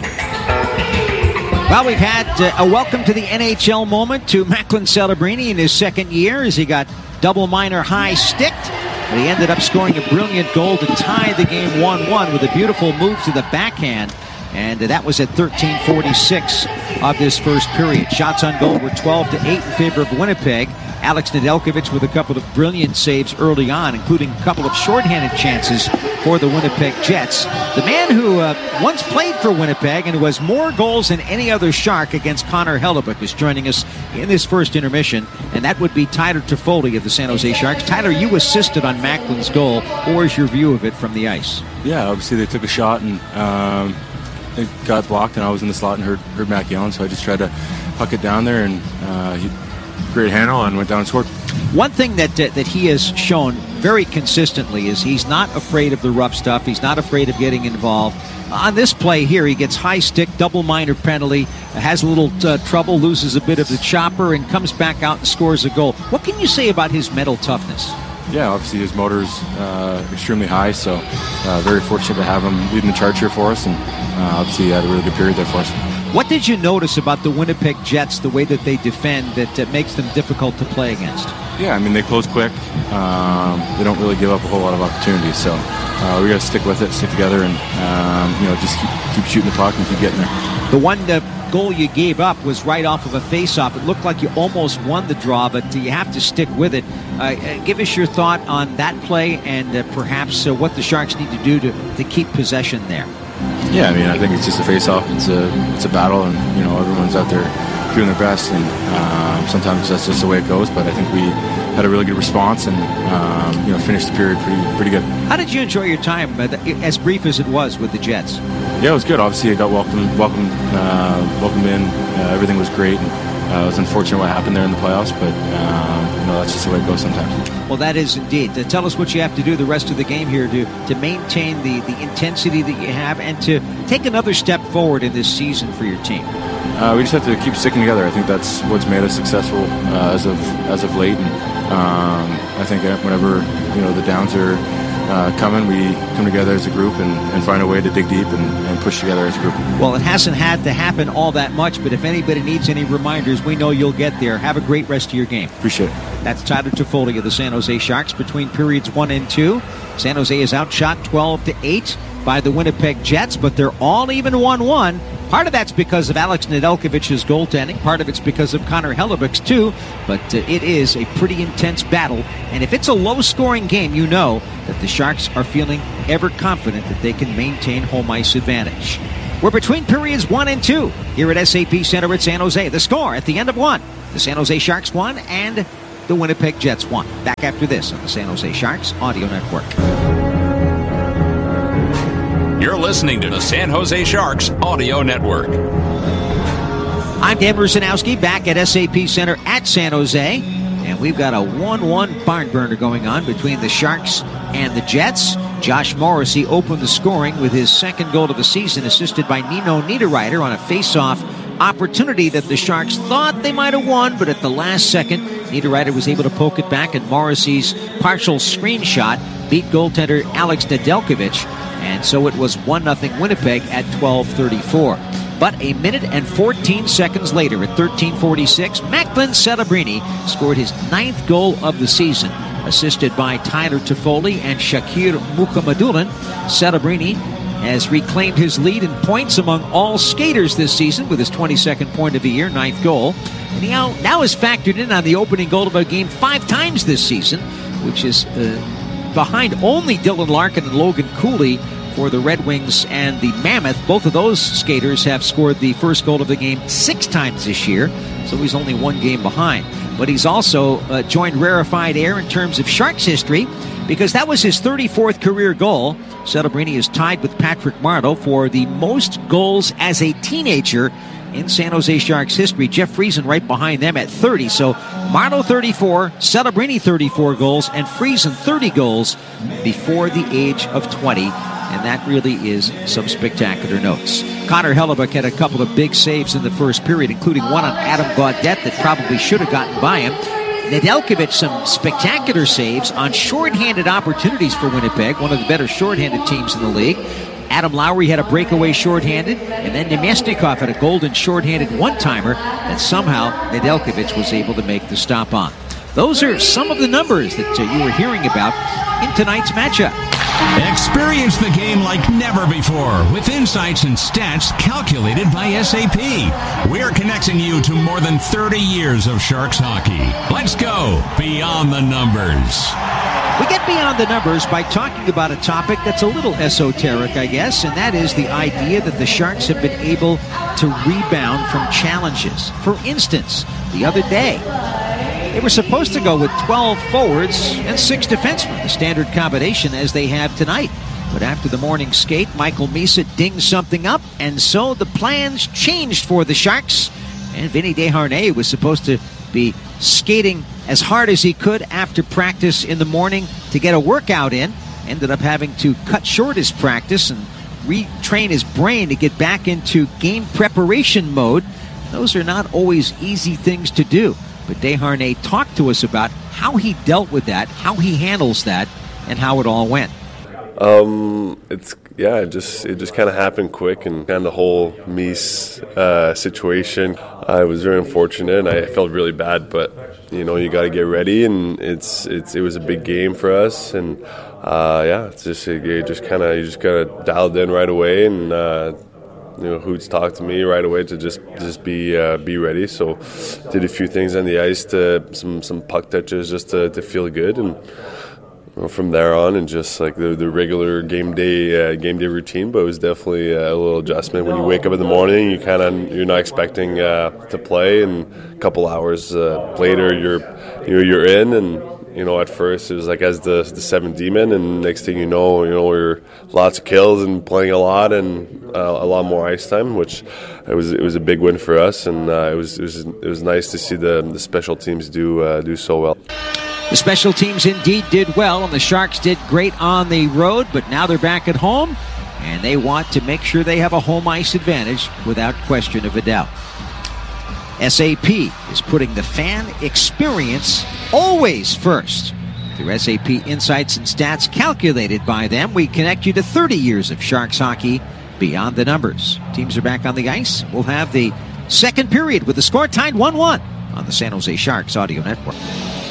Well, we've had uh, a welcome to the N H L moment to Macklin Celebrini in his second year as he got double minor high sticked. But he ended up scoring a brilliant goal to tie the game one one with a beautiful move to the backhand. And that was at thirteen forty-six of this first period. Shots on goal were twelve to eight in favor of Winnipeg. Alex Nedeljkovic with a couple of brilliant saves early on, including a couple of shorthanded chances for the Winnipeg Jets. The man who uh, once played for Winnipeg and who has more goals than any other Shark against Connor Hellebuyck is joining us in this first intermission, and that would be Tyler Toffoli of the San Jose Sharks. Tyler, you assisted on Macklin's goal. What was your view of it from the ice? Yeah, obviously they took a shot and um, it got blocked, and I was in the slot and heard, heard Mac yelling, so I just tried to puck it down there, and uh, he great handle and went down and scored. One thing that uh, that he has shown very consistently is he's not afraid of the rough stuff. He's not afraid of getting involved. On this play here, he gets high stick, double minor penalty, has a little uh, trouble, loses a bit of the chopper, and comes back out and scores a goal. What can you say about his mental toughness? Yeah, obviously his motor's uh, extremely high, so uh, very fortunate to have him leading the charge here for us, and uh, obviously he had a really good period there for us. What did you notice about the Winnipeg Jets, the way that they defend, that uh, makes them difficult to play against? Yeah, I mean, they close quick. Um, they don't really give up a whole lot of opportunities, so uh, we got to stick with it, stick together, and um, you know, just keep, keep shooting the puck and keep getting there. The one uh, goal you gave up was right off of a face-off. It looked like you almost won the draw, but you have to stick with it. Uh, give us your thought on that play and uh, perhaps uh, what the Sharks need to do to, to keep possession there. Yeah, I mean, I think it's just a face-off. It's a it's a battle, and you know, everyone's out there doing their best, and um, sometimes that's just the way it goes. But I think we had a really good response, and um, you know, finished the period pretty pretty good. How did you enjoy your time, uh, as brief as it was, with the Jets? Yeah, it was good. Obviously, I got welcomed welcomed uh, welcomed in. Uh, everything was great. And, uh, it was unfortunate what happened there in the playoffs, but uh, you know, that's just the way it goes sometimes. Well, that is indeed. Uh, tell us what you have to do the rest of the game here to, to maintain the, the intensity that you have and to take another step forward in this season for your team. Uh, we just have to keep sticking together. I think that's what's made us successful uh, as of as of late. And um, I think whenever you know the downs are uh, coming, we come together as a group and, and find a way to dig deep and, and push together as a group. Well, it hasn't had to happen all that much, but if anybody needs any reminders, we know you'll get there. Have a great rest of your game. Appreciate it. That's Tyler Toffoli of the San Jose Sharks between periods one and two. San Jose is outshot twelve to eight. by the Winnipeg Jets, but they're all even one one. Part of that's because of Alex Nedeljkovic's goaltending. Part of it's because of Connor Hellebuyck's too. But uh, it is a pretty intense battle. And if it's a low-scoring game, you know that the Sharks are feeling ever confident that they can maintain home ice advantage. We're between periods one and two here at S A P Center at San Jose. The score at the end of one, the San Jose Sharks won and the Winnipeg Jets won. Back after this on the San Jose Sharks Audio Network. You're listening to the San Jose Sharks Audio Network. I'm Dan Rusanowski back at S A P Center at San Jose. And we've got a one one barn burner going on between the Sharks and the Jets. Josh Morrissey opened the scoring with his second goal of the season, assisted by Nino Niederreiter on a face-off opportunity that the Sharks thought they might have won, but at the last second, Niederreiter was able to poke it back, and Morrissey's partial screenshot beat goaltender Alex Nedeljkovic, and so it was one nothing Winnipeg at twelve thirty-four. But a minute and fourteen seconds later, at thirteen forty-six, Macklin Celebrini scored his ninth goal of the season, assisted by Tyler Toffoli and Shakir Mukhamadullin. Celebrini has reclaimed his lead in points among all skaters this season with his twenty-second point of the year, ninth goal. And he now, now is factored in on the opening goal of a game five times this season, which is uh, behind only Dylan Larkin and Logan Cooley for the Red Wings and the Mammoth. Both of those skaters have scored the first goal of the game six times this year, so he's only one game behind. But he's also uh, joined rarefied air in terms of Sharks history, because that was his thirty-fourth career goal. Celebrini is tied with Patrick Marleau for the most goals as a teenager in San Jose Sharks history. Jeff Friesen right behind them at thirty. So Marleau thirty-four, Celebrini thirty-four goals, and Friesen thirty goals before the age of twenty. And that really is some spectacular notes. Connor Hellebuyck had a couple of big saves in the first period, including one on Adam Gaudette that probably should have gotten by him. Nedeljkovic, some spectacular saves on shorthanded opportunities for Winnipeg, one of the better shorthanded teams in the league. Adam Lowry had a breakaway shorthanded, and then Nemesnikov had a golden shorthanded one-timer that somehow Nedeljkovic was able to make the stop on. Those are some of the numbers that uh, you were hearing about in tonight's matchup. Experience the game like never before with insights and stats calculated by S A P. We're connecting you to more than thirty years of Sharks hockey. Let's go beyond the numbers. We get beyond the numbers by talking about a topic that's a little esoteric, I guess, and that is the idea that the Sharks have been able to rebound from challenges. For instance, the other day, they were supposed to go with twelve forwards and six defensemen, the standard combination as they have tonight. But after the morning skate, Michael Misa dinged something up, and so the plans changed for the Sharks. And Vinny Desharnais was supposed to be skating as hard as he could after practice in the morning to get a workout in. Ended up having to cut short his practice and retrain his brain to get back into game preparation mode. Those are not always easy things to do. But Desharnais talked to us about how he dealt with that, how he handles that, and how it all went. Um, it's yeah, it just it just kind of happened quick, and kind of the whole Mies uh, situation. I was very unfortunate, and I felt really bad. But you know, you got to get ready, and it's it's it was a big game for us, and uh, yeah, it's just it just kind of you just got dialed in right away, and. Uh, You know, Hoots talked to me right away to just just be uh, be ready. So, did a few things on the ice, to some some puck touches just to, to feel good, and you know, from there on, and just like the the regular game day uh, game day routine. But it was definitely a little adjustment when you wake up in the morning. You kind of you're not expecting uh, to play, and a couple hours uh, later, you're you know you're in and. You know, at first it was like as the the seventh demon, and next thing you know, you know, we we're lots of kills and playing a lot and uh, a lot more ice time, which it was it was a big win for us, and uh, it was it was it was nice to see the the special teams do uh, do so well. The special teams indeed did well, and the Sharks did great on the road, but now they're back at home, and they want to make sure they have a home ice advantage without question of a doubt. S A P is putting the fan experience always first. Through S A P insights and stats calculated by them, we connect you to thirty years of Sharks hockey beyond the numbers. Teams are back on the ice. We'll have the second period with the score tied one one on the San Jose Sharks Audio Network.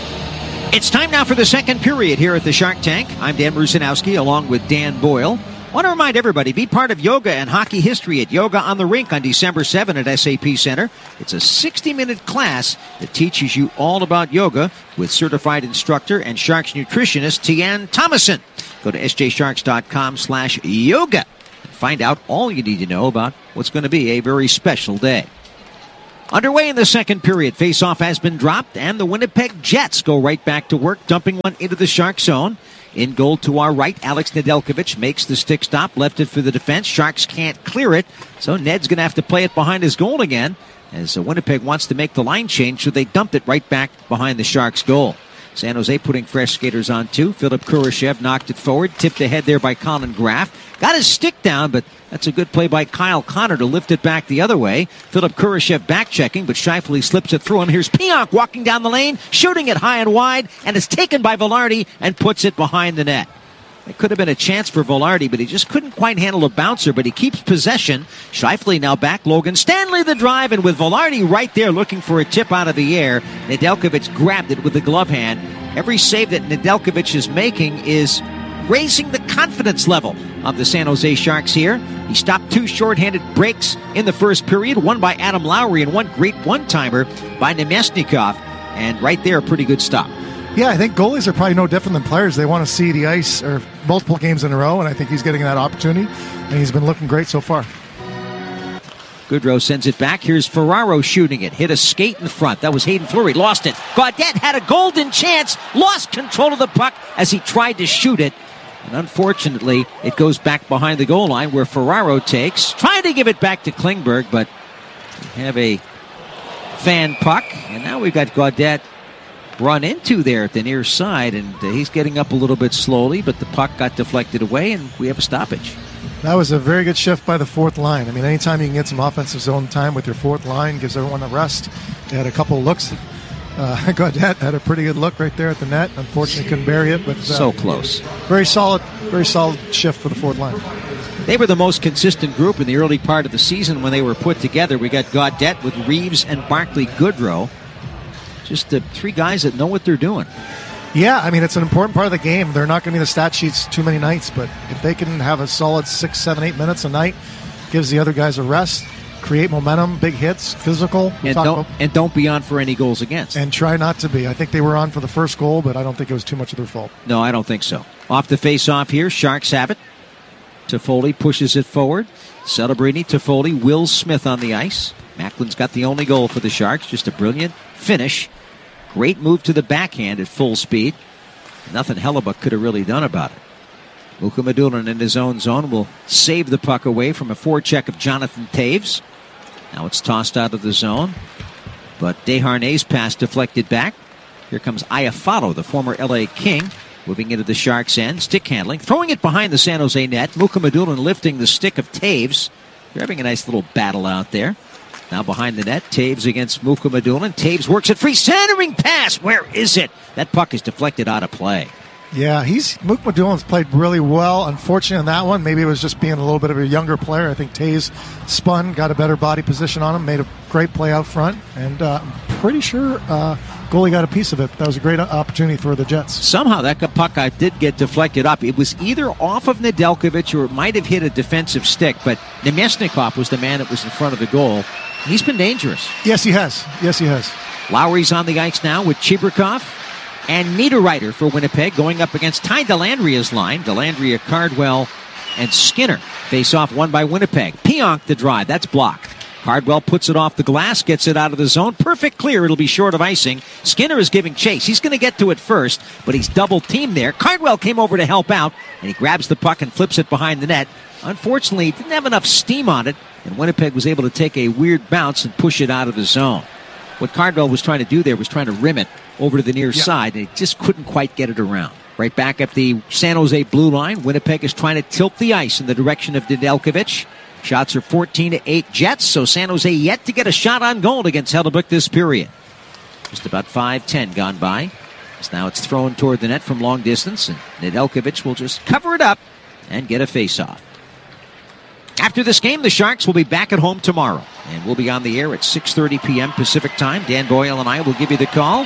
It's time now for the second period here at the Shark Tank. I'm Dan Rusanowski along with Dan Boyle. Want to remind everybody, be part of yoga and hockey history at Yoga on the Rink on December seventh at S A P Center. It's a sixty-minute class that teaches you all about yoga with certified instructor and Sharks nutritionist Tian Thomason. Go to sjsharks.com slash yoga and find out all you need to know about what's going to be a very special day. Underway in the second period, faceoff has been dropped, and the Winnipeg Jets go right back to work, dumping one into the Shark zone. In goal to our right, Alex Nedeljkovic makes the stick stop, left it for the defense. Sharks can't clear it, so Ned's going to have to play it behind his goal again, as Winnipeg wants to make the line change, so they dumped it right back behind the Sharks' goal. San Jose putting fresh skaters on two. Philip Kurashev knocked it forward, tipped ahead there by Colin Graff. Got his stick down, but that's a good play by Kyle Connor to lift it back the other way. Philip Kurashev back-checking, but Scheifele slips it through him. Here's Pionk walking down the lane, shooting it high and wide, and is taken by Velarde and puts it behind the net. It could have been a chance for Velarde, but he just couldn't quite handle a bouncer, but he keeps possession. Scheifele now back. Logan Stanley the drive, and with Velarde right there looking for a tip out of the air, Nedeljkovic grabbed it with the glove hand. Every save that Nedeljkovic is making is raising the confidence level of the San Jose Sharks here. He stopped two shorthanded breaks in the first period, one by Adam Lowry and one great one-timer by Nemesnikov. And right there, a pretty good stop. Yeah, I think goalies are probably no different than players. They want to see the ice or multiple games in a row, and I think he's getting that opportunity, and he's been looking great so far. Goodrow sends it back. Here's Ferraro shooting it. Hit a skate in front. That was Hayden Fleury. Lost it. Gaudette had a golden chance. Lost control of the puck as he tried to shoot it. And unfortunately, it goes back behind the goal line where Ferraro takes. Trying to give it back to Klingberg, but we have a fan puck. And now we've got Gaudette run into there at the near side. And uh, he's getting up a little bit slowly, but the puck got deflected away, and we have a stoppage. That was a very good shift by the fourth line. I mean, anytime you can get some offensive zone time with your fourth line, gives everyone a rest. They had a couple of looks. Uh, Gaudette had a pretty good look right there at the net. Unfortunately, couldn't bury it, but uh, so close. Very solid, very solid shift for the fourth line. They were the most consistent group in the early part of the season when they were put together. We got Gaudette with Reeves and Barclay Goodrow. Just the three guys that know what they're doing. Yeah, I mean, it's an important part of the game. They're not going to be in the stat sheets too many nights, but if they can have a solid six, seven, eight minutes a night, gives the other guys a rest, create momentum, big hits, physical. And don't, about, and don't be on for any goals against. And try not to be. I think they were on for the first goal, but I don't think it was too much of their fault. No, I don't think so. Off the face-off here, Sharks have it. Toffoli pushes it forward. Celebrini, Toffoli, Will Smith on the ice. Macklin's got the only goal for the Sharks. Just a brilliant finish. Great move to the backhand at full speed. Nothing Hellebuyck could have really done about it. Mukhamadullin in his own zone will save the puck away from a forecheck of Jonathan Toews. Now it's tossed out of the zone. But Desharnais' pass deflected back. Here comes Iafallo, the former L A King, moving into the Sharks' end. Stick handling. Throwing it behind the San Jose net. Mukhamadullin lifting the stick of Toews. They're having a nice little battle out there. Now behind the net, Toews against Mukhamadullin. Toews works it free. Centering pass. Where is it? That puck is deflected out of play. Yeah, he's Mukhamadulin's played really well. Unfortunately on that one, maybe it was just being a little bit of a younger player. I think Toews spun, got a better body position on him, made a great play out front, and uh, I'm pretty sure uh, goalie got a piece of it. That was a great opportunity for the Jets. Somehow that puck I did get deflected up. It was either off of Nedeljkovic or it might have hit a defensive stick, but Nemesnikov was the man that was in front of the goal. He's been dangerous. Yes, he has. Yes, he has. Lowry's on the ice now with Chibrikov and Niederreiter for Winnipeg going up against Ty Dellandria's line. Dellandria, Cardwell, and Skinner face off one by Winnipeg. Pionk the drive. That's blocked. Cardwell puts it off the glass, gets it out of the zone. Perfect clear. It'll be short of icing. Skinner is giving chase. He's going to get to it first, but he's double-teamed there. Cardwell came over to help out, and he grabs the puck and flips it behind the net. Unfortunately, he didn't have enough steam on it, and Winnipeg was able to take a weird bounce and push it out of the zone. What Cardwell was trying to do there was trying to rim it over to the near yeah. side, and he just couldn't quite get it around. Right back at the San Jose blue line, Winnipeg is trying to tilt the ice in the direction of Nedeljkovic. Shots are fourteen to eight Jets, so San Jose yet to get a shot on goal against Hellebuyck this period. Just about five ten gone by. So now it's thrown toward the net from long distance, and Nedeljkovic will just cover it up and get a face-off. After this game, the Sharks will be back at home tomorrow, and we'll be on the air at six thirty p.m. Pacific time. Dan Boyle and I will give you the call.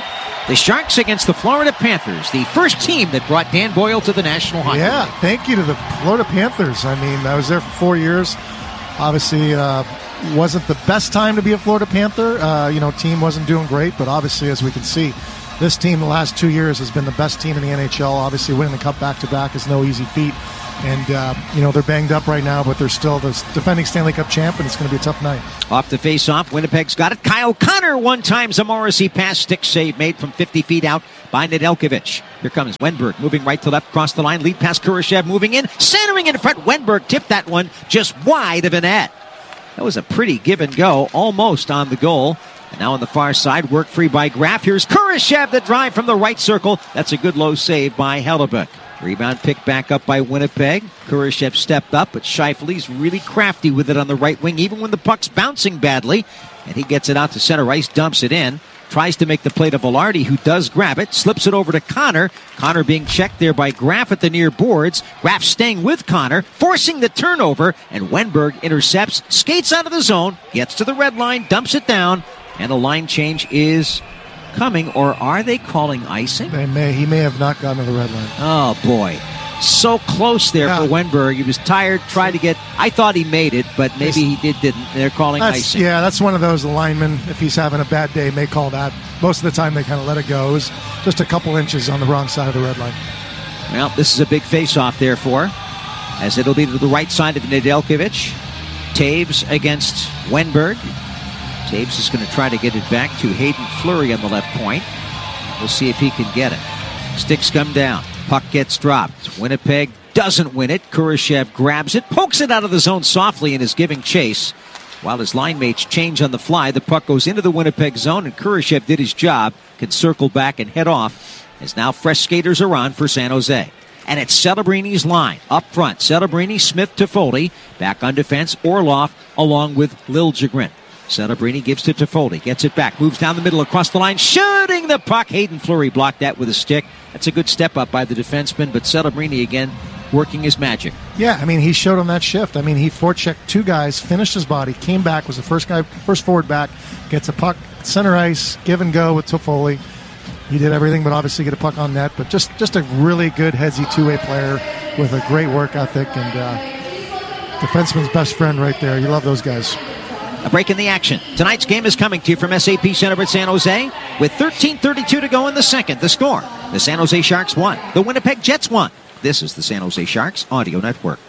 The Sharks against the Florida Panthers, the first team that brought Dan Boyle to the National Hockey Yeah, League. thank you to the Florida Panthers. I mean, I was there for four years. Obviously, uh, wasn't the best time to be a Florida Panther. Uh, you know, team wasn't doing great, but obviously, as we can see, this team the last two years has been the best team in the N H L. Obviously, winning the Cup back-to-back is no easy feat. And, uh, you know, they're banged up right now, but they're still the defending Stanley Cup champ, and it's going to be a tough night. Off the face-off, Winnipeg's got it. Kyle Connor one times a Morrissey pass, stick save made from fifty feet out by Nedeljkovic. Here comes Wenberg, moving right to left, across the line, lead pass Kurashev moving in, centering in front. Wenberg tipped that one just wide of a net. That was a pretty give and go, almost on the goal. And now on the far side, work free by Graf. Here's Kurashev, the drive from the right circle. That's a good low save by Hellebuyck. Rebound picked back up by Winnipeg. Kurashev stepped up, but Scheifele's really crafty with it on the right wing, even when the puck's bouncing badly. And he gets it out to center ice, dumps it in. Tries to make the play to Velarde, who does grab it. Slips it over to Connor. Connor being checked there by Graf at the near boards. Graf staying with Connor, forcing the turnover. And Wenberg intercepts, skates out of the zone, gets to the red line, dumps it down. And a line change is coming, or are they calling icing? They may. He may have not gotten to the red line. Oh, boy. So close there yeah. for Wenberg. He was tired, tried to get... I thought he made it, but maybe he did, didn't. They're calling that's, icing. Yeah, that's one of those linemen, if he's having a bad day, may call that. Most of the time, they kind of let it go. It was just a couple inches on the wrong side of the red line. Well, this is a big face-off, therefore, as it'll be to the right side of Nedeljkovic. Taves against Wenberg. Taves is going to try to get it back to Hayden Fleury on the left point. We'll see if he can get it. Sticks come down. Puck gets dropped. Winnipeg doesn't win it. Kurashev grabs it, pokes it out of the zone softly, and is giving chase. While his line mates change on the fly, the puck goes into the Winnipeg zone, and Kurashev did his job, can circle back and head off, as now fresh skaters are on for San Jose. And it's Celebrini's line. Up front, Celebrini, Smith, Toffoli. Back on defense, Orlov, along with Liljegren. Celebrini gives to Toffoli, gets it back, moves down the middle across the line, shooting the puck. Hayden Fleury blocked that with a stick. That's a good step up by the defenseman, but Celebrini again working his magic. Yeah, I mean, he showed on that shift. I mean, he forechecked two guys, finished his body, came back, was the first guy, first forward back, gets a puck, center ice, give and go with Toffoli. He did everything but obviously get a puck on net, but just, just a really good headsy two-way player with a great work ethic, and uh, defenseman's best friend right there. You love those guys. A break in the action. Tonight's game is coming to you from S A P Center at San Jose with thirteen thirty-two to go in the second. The score, the San Jose Sharks won. The Winnipeg Jets won. This is the San Jose Sharks Audio Network.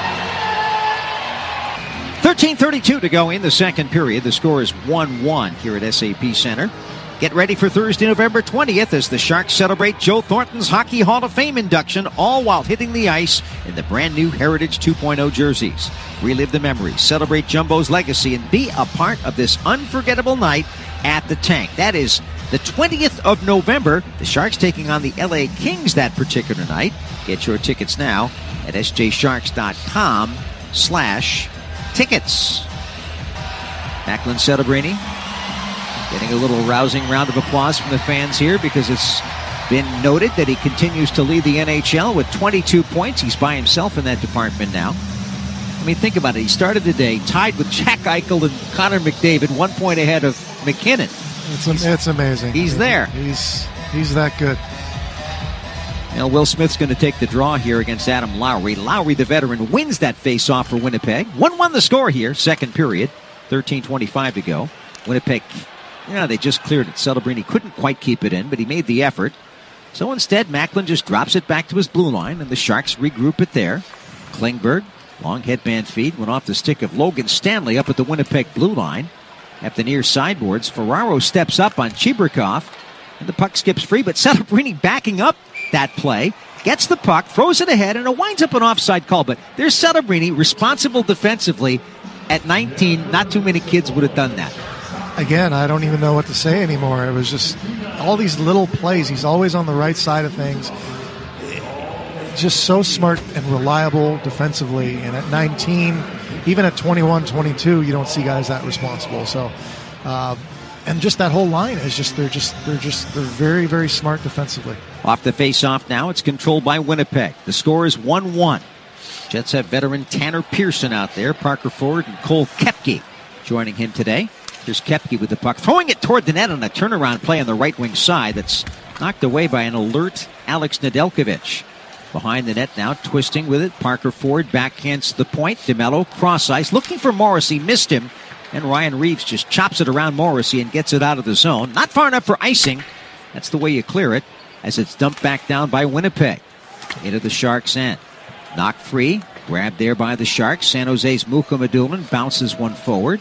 thirteen thirty-two to go in the second period. The score is one one here at S A P Center. Get ready for Thursday, November twentieth as the Sharks celebrate Joe Thornton's Hockey Hall of Fame induction, all while hitting the ice in the brand new Heritage two point oh jerseys. Relive the memories, celebrate Jumbo's legacy, and be a part of this unforgettable night at the Tank. That is the twentieth of November. The Sharks taking on the L A Kings that particular night. Get your tickets now at s j sharks dot com slash tickets. Macklin Celebrini getting a little rousing round of applause from the fans here because it's been noted that he continues to lead the N H L with twenty-two points. He's by himself in that department now. I mean, think about it. He started the day tied with Jack Eichel and Connor McDavid, one point ahead of McKinnon. It's, it's amazing. He's there. He's he's that good. Now, Will Smith's going to take the draw here against Adam Lowry. Lowry, the veteran, wins that face-off for Winnipeg. one one the score here, second period. thirteen twenty-five to go. Winnipeg, yeah, they just cleared it. Celebrini couldn't quite keep it in, but he made the effort. So instead, Macklin just drops it back to his blue line, and the Sharks regroup it there. Klingberg, long headband feed, went off the stick of Logan Stanley up at the Winnipeg blue line. At the near sideboards, Ferraro steps up on Chibrikov, and the puck skips free, but Celebrini backing up that play, gets the puck, throws it ahead, and it winds up an offside call. But there's Celebrini, responsible defensively. At nineteen, not too many kids would have done that. Again, I don't even know what to say anymore. It was just all these little plays. He's always on the right side of things. Just so smart and reliable defensively. And at nineteen, even at twenty-one, twenty-two, you don't see guys that responsible. So, uh, and just that whole line is just they're just they're just they're very very smart defensively. Off the face-off now, it's controlled by Winnipeg. The score is one one. Jets have veteran Tanner Pearson out there, Parker Ford and Cole Koepke joining him today. Here's Koepke with the puck, throwing it toward the net on a turnaround play on the right wing side. That's knocked away by an alert Alex Nedeljkovic. Behind the net now, twisting with it. Parker Ford backhands to the point. DeMello, cross ice, looking for Morrissey, missed him. And Ryan Reeves just chops it around Morrissey and gets it out of the zone. Not far enough for icing. That's the way you clear it, as it's dumped back down by Winnipeg. Into the Sharks' end. Knocked free. Grabbed there by the Sharks. San Jose's Muka Madulin bounces one forward.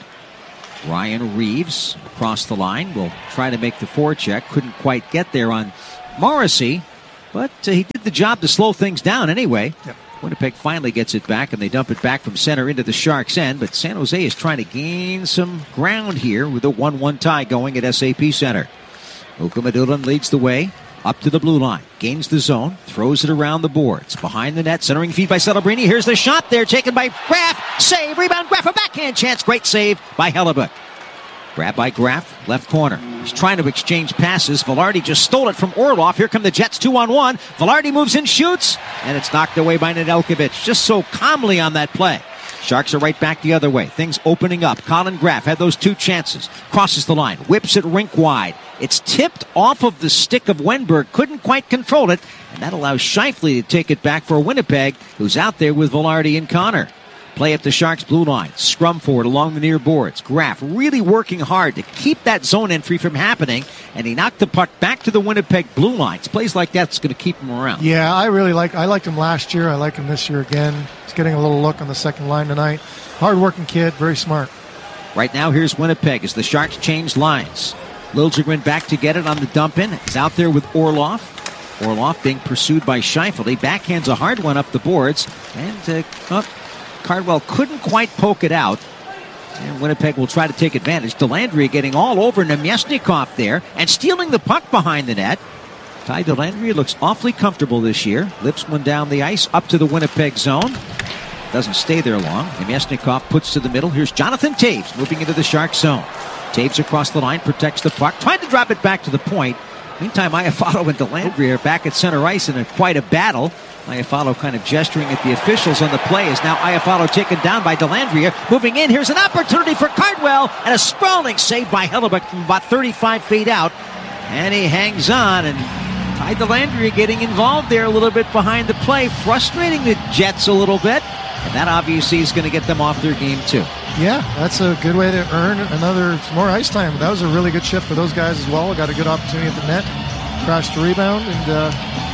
Ryan Reeves across the line will try to make the forecheck. Couldn't quite get there on Morrissey, but uh, he did the job to slow things down anyway. Yep. Winnipeg finally gets it back, and they dump it back from center into the Sharks' end, but San Jose is trying to gain some ground here with a one one tie going at S A P Center. Muka Madulin leads the way up to the blue line, gains the zone, throws it around the boards. Behind the net, centering feed by Celebrini. Here's the shot there, taken by Graf. Save, rebound, Graf, a backhand chance. Great save by Hellebuyck. Grabbed by Graf, left corner. He's trying to exchange passes. Velarde just stole it from Orlov. Here come the Jets, two on one. Velarde moves in, shoots, and it's knocked away by Nedeljkovic. Just so calmly on that play. Sharks are right back the other way. Things opening up. Colin Graf had those two chances. Crosses the line. Whips it rink wide. It's tipped off of the stick of Wenberg. Couldn't quite control it. And that allows Scheifele to take it back for Winnipeg, who's out there with Velarde and Connor. Play at the Sharks' blue line. Scrum forward along the near boards. Graf really working hard to keep that zone entry from happening. And he knocked the puck back to the Winnipeg blue lines. Plays like that's going to keep him around. Yeah, I really like I liked him last year. I like him this year again. He's getting a little look on the second line tonight. Hard-working kid, very smart. Right now, here's Winnipeg as the Sharks change lines. Liljegren back to get it on the dump-in. He's out there with Orlov. Orlov being pursued by Scheifele. Backhands a hard one up the boards. And uh, oh, Cardwell couldn't quite poke it out. And Winnipeg will try to take advantage. Dellandrea getting all over Nemesnikov there and stealing the puck behind the net. Ty Dellandrea looks awfully comfortable this year. Lifts one down the ice up to the Winnipeg zone. Doesn't stay there long. Nemesnikov puts to the middle. Here's Jonathan Toews moving into the Sharks zone. Toews across the line, protects the puck. Tried to drop it back to the point. Meantime, Iafallo and Dellandrea are back at center ice in a, quite a battle. Iafallo kind of gesturing at the officials on the play as now Iafallo taken down by Dellandrea. Moving in, here's an opportunity for Cardwell, and a sprawling save by Hellebuyck from about thirty-five feet out. And he hangs on, and Ty Dellandrea getting involved there a little bit behind the play, frustrating the Jets a little bit. And that obviously is going to get them off their game too. Yeah, that's a good way to earn another more ice time. That was a really good shift for those guys as well. Got a good opportunity at the net, crashed the rebound, and uh,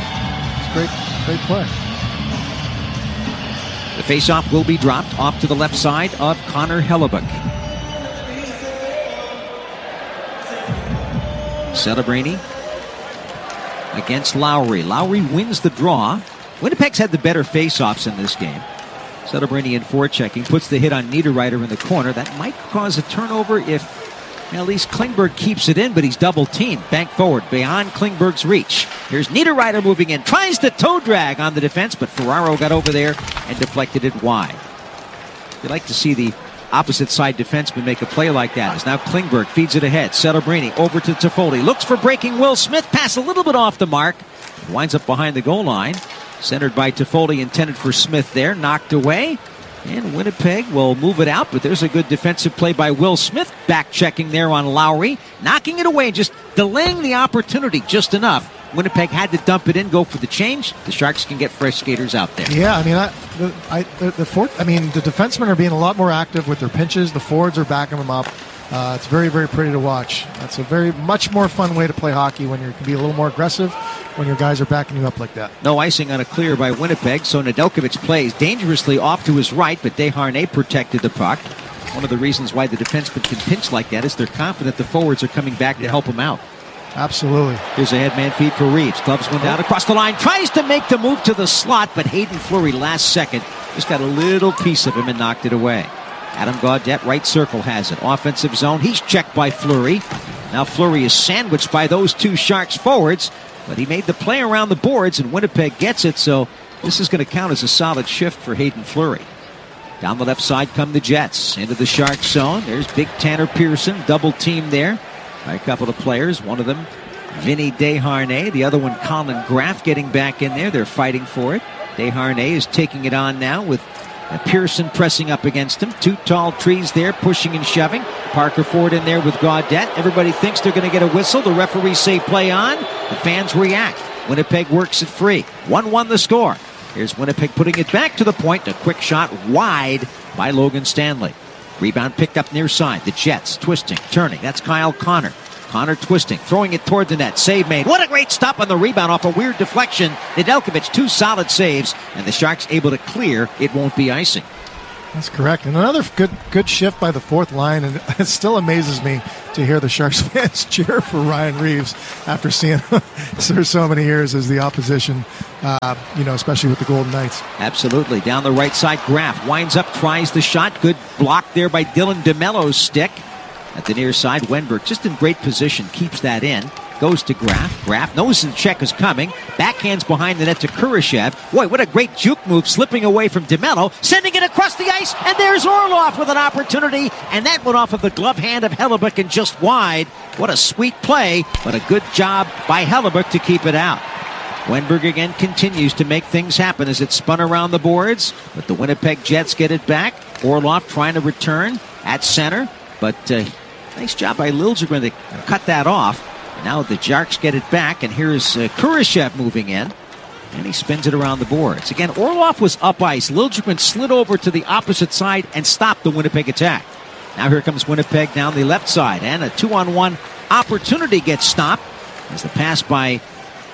it's great. Great play. The faceoff will be dropped off to the left side of Connor Hellebuyck. Celebrini against Lowry. Lowry wins the draw. Winnipeg's had the better faceoffs in this game. Celebrini in forechecking puts the hit on Niederreiter in the corner. That might cause a turnover if at least Klingberg keeps it in, but he's double-teamed. Bank forward, beyond Klingberg's reach. Here's Niederreiter moving in. Tries to toe drag on the defense, but Ferraro got over there and deflected it wide. You like to see the opposite side defenseman make a play like that. As now Klingberg feeds it ahead. Celebrini over to Toffoli. Looks for breaking Will Smith. Pass a little bit off the mark. Winds up behind the goal line. Centered by Toffoli, intended for Smith there. Knocked away. And Winnipeg will move it out, but there's a good defensive play by Will Smith, back-checking there on Lowry, knocking it away, just delaying the opportunity just enough. Winnipeg had to dump it in, go for the change. The Sharks can get fresh skaters out there. Yeah, I mean, I, the, I, the, the for, I mean, the defensemen are being a lot more active with their pinches. The forwards are backing them up. Uh, it's very, very pretty to watch. It's a very much more fun way to play hockey when you can be a little more aggressive when your guys are backing you up like that. No icing on a clear by Winnipeg, so Nedeljkovic plays dangerously off to his right, but Desharnais protected the puck. One of the reasons why the defenseman can pinch like that is they're confident the forwards are coming back to help him out. Absolutely. Here's a headman feed for Reeves. Gloves one down across the line. Tries to make the move to the slot, but Hayden Fleury last second just got a little piece of him and knocked it away. Adam Gaudette, right circle, has it. Offensive zone. He's checked by Fleury. Now Fleury is sandwiched by those two Sharks forwards, but he made the play around the boards, and Winnipeg gets it, so this is going to count as a solid shift for Hayden Fleury. Down the left side come the Jets. Into the Sharks zone. There's big Tanner Pearson, double team there by a couple of players. One of them, Vinny Desharnais. The other one, Colin Graf, getting back in there. They're fighting for it. Desharnais is taking it on now with Pearson pressing up against him. Two tall trees there, pushing and shoving. Parker Ford in there with Gaudette. Everybody thinks they're going to get a whistle. The referees say play on. The fans react. Winnipeg works it free. one one the score. Here's Winnipeg putting it back to the point. A quick shot wide by Logan Stanley. Rebound picked up near side. The Jets twisting, turning. That's Kyle Connor. Connor twisting, throwing it toward the net. Save made. What a great stop on the rebound off a weird deflection. Nedeljkovic, two solid saves, and the Sharks able to clear. It won't be icing. That's correct. And another good good shift by the fourth line. And it still amazes me to hear the Sharks fans cheer for Ryan Reeves after seeing him for so many years as the opposition, uh, you know, especially with the Golden Knights. Absolutely. Down the right side, Graf winds up, tries the shot. Good block there by Dylan DeMello's stick. At the near side, Wenberg just in great position, keeps that in. Goes to Graf. Graf knows the check is coming. Backhands behind the net to Kurashev. Boy, what a great juke move, slipping away from DeMello, sending it across the ice, and there's Orlov with an opportunity, and that went off of the glove hand of Hellebuyck and just wide. What a sweet play, but a good job by Hellebuyck to keep it out. Wenberg again continues to make things happen as it spun around the boards, but the Winnipeg Jets get it back. Orlov trying to return at center, but uh, nice job by Liljegren to cut that off. Now the Sharks get it back, and here's uh, Kurashev moving in, and he spins it around the boards. Again, Orlov was up ice. Liljegren slid over to the opposite side and stopped the Winnipeg attack. Now here comes Winnipeg down the left side, and a two-on-one opportunity gets stopped as the pass by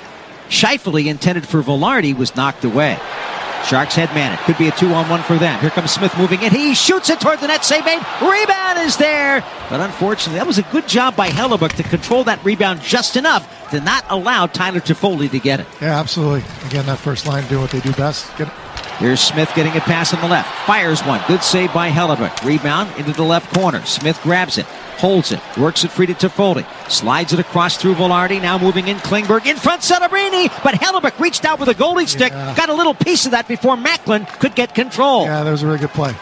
Scheifele intended for Velarde was knocked away. Sharks head man it. Could be a two-on-one for them. Here comes Smith moving in. He shoots it toward the net. Save made. Rebound is there. But unfortunately, that was a good job by Hellebuyck to control that rebound just enough to not allow Tyler Toffoli to get it. Yeah, absolutely. Again, that first line doing what they do best. Get it. Here's Smith getting a pass on the left. Fires one. Good save by Hellebuyck. Rebound into the left corner. Smith grabs it. Holds it. Works it free to Toffoli. Slides it across through Velarde. Now moving in Klingberg. In front Celebrini. But Hellebuyck reached out with a goalie stick. Yeah. Got a little piece of that before Macklin could get control. Yeah, that was a really good play.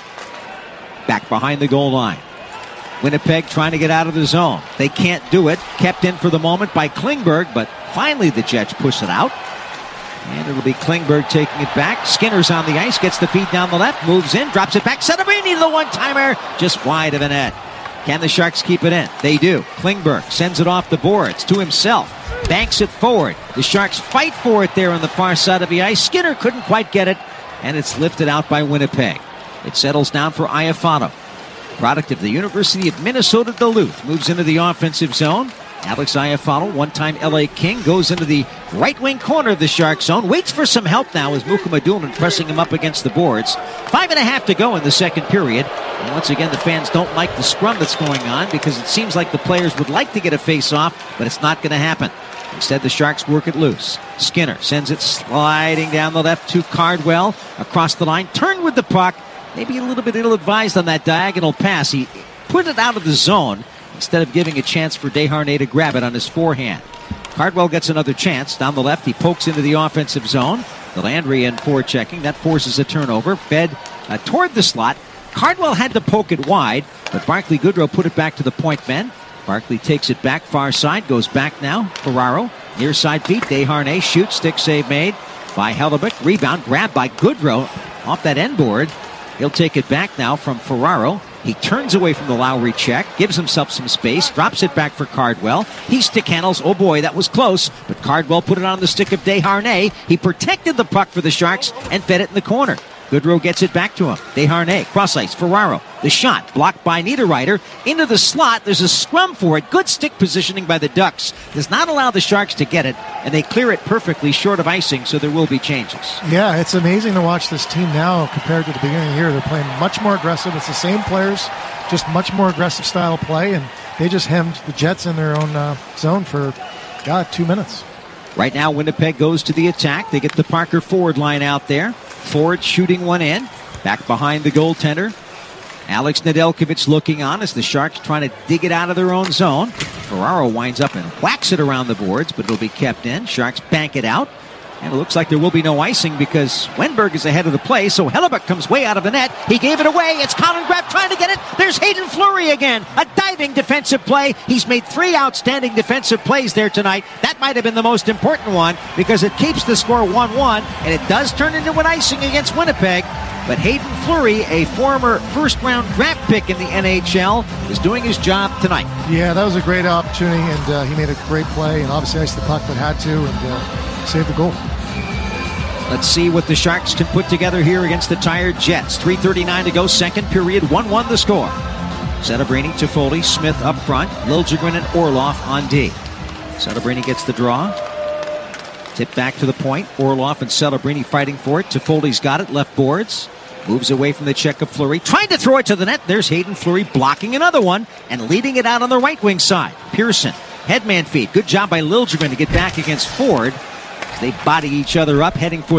Back behind the goal line. Winnipeg trying to get out of the zone. They can't do it. Kept in for the moment by Klingberg. But finally the Jets push it out. And it'll be Klingberg taking it back. Skinner's on the ice. Gets the feed down the left. Moves in. Drops it back. Celebrini to the one-timer. Just wide of a net. Can the Sharks keep it in? They do. Klingberg sends it off the boards to himself. Banks it forward. The Sharks fight for it there on the far side of the ice. Skinner couldn't quite get it, and it's lifted out by Winnipeg. It settles down for Iafono. Product of the University of Minnesota Duluth. Moves into the offensive zone. Alex Iafono, one-time L A King, goes into the right wing corner of the Shark zone. Waits for some help now as Mukhamadullin pressing him up against the boards. Five and a half to go in the second period. And once again, the fans don't like the scrum that's going on because it seems like the players would like to get a face-off, but it's not going to happen. Instead, the Sharks work it loose. Skinner sends it sliding down the left to Cardwell. Across the line, turned with the puck. Maybe a little bit ill-advised on that diagonal pass. He put it out of the zone instead of giving a chance for Desharnais to grab it on his forehand. Cardwell gets another chance. Down the left, he pokes into the offensive zone. The Landry in forechecking. That forces a turnover. Fed uh, toward the slot. Cardwell had to poke it wide, but Barclay Goodrow put it back to the point men. Barclay takes it back far side. Goes back now. Ferraro. Near side feet. Desharnais shoots. Stick save made by Hellebuyck. Rebound grabbed by Goodrow off that end board. He'll take it back now from Ferraro. He turns away from the Lowry check, gives himself some space, drops it back for Cardwell. He stick handles. Oh boy, that was close, but Cardwell put it on the stick of Desharnais. He protected the puck for the Sharks and fed it in the corner. Goodrow gets it back to him. Desharnais, cross ice, Ferraro. The shot blocked by Niederreiter. Into the slot. There's a scrum for it. Good stick positioning by the Ducks. Does not allow the Sharks to get it, and they clear it perfectly short of icing, so there will be changes. Yeah, it's amazing to watch this team now compared to the beginning of the year. They're playing much more aggressive. It's the same players, just much more aggressive style of play, and they just hemmed the Jets in their own uh, zone for, God, two minutes. Right now, Winnipeg goes to the attack. They get the Parker Ford line out there. Ford shooting one in. Back behind the goaltender. Alex Nedeljkovic looking on as the Sharks trying to dig it out of their own zone. Ferraro winds up and whacks it around the boards, but it'll be kept in. Sharks bank it out. And it looks like there will be no icing because Wenberg is ahead of the play, so Hellebuyck comes way out of the net. He gave it away. It's Colin Graf trying to get it. There's Hayden Fleury again. A diving defensive play. He's made three outstanding defensive plays there tonight. That might have been the most important one because it keeps the score one one, and it does turn into an icing against Winnipeg. But Hayden Fleury, a former first-round draft pick in the N H L, is doing his job tonight. Yeah, that was a great opportunity, and uh, he made a great play, and obviously iced the puck, but had to, and uh, saved the goal. Let's see what the Sharks can put together here against the tired Jets. three thirty-nine to go, second period, one one the score. Celebrini, Toffoli, Smith up front, Liljegren and Orlov on D. Celebrini gets the draw. Tip back to the point. Orlov and Celebrini fighting for it. Toffoli's got it, left boards. Moves away from the check of Fleury. Trying to throw it to the net. There's Hayden Fleury blocking another one and leading it out on the right wing side. Pearson, headman feed. Good job by Liljegren to get back against Ford. They body each other up, heading for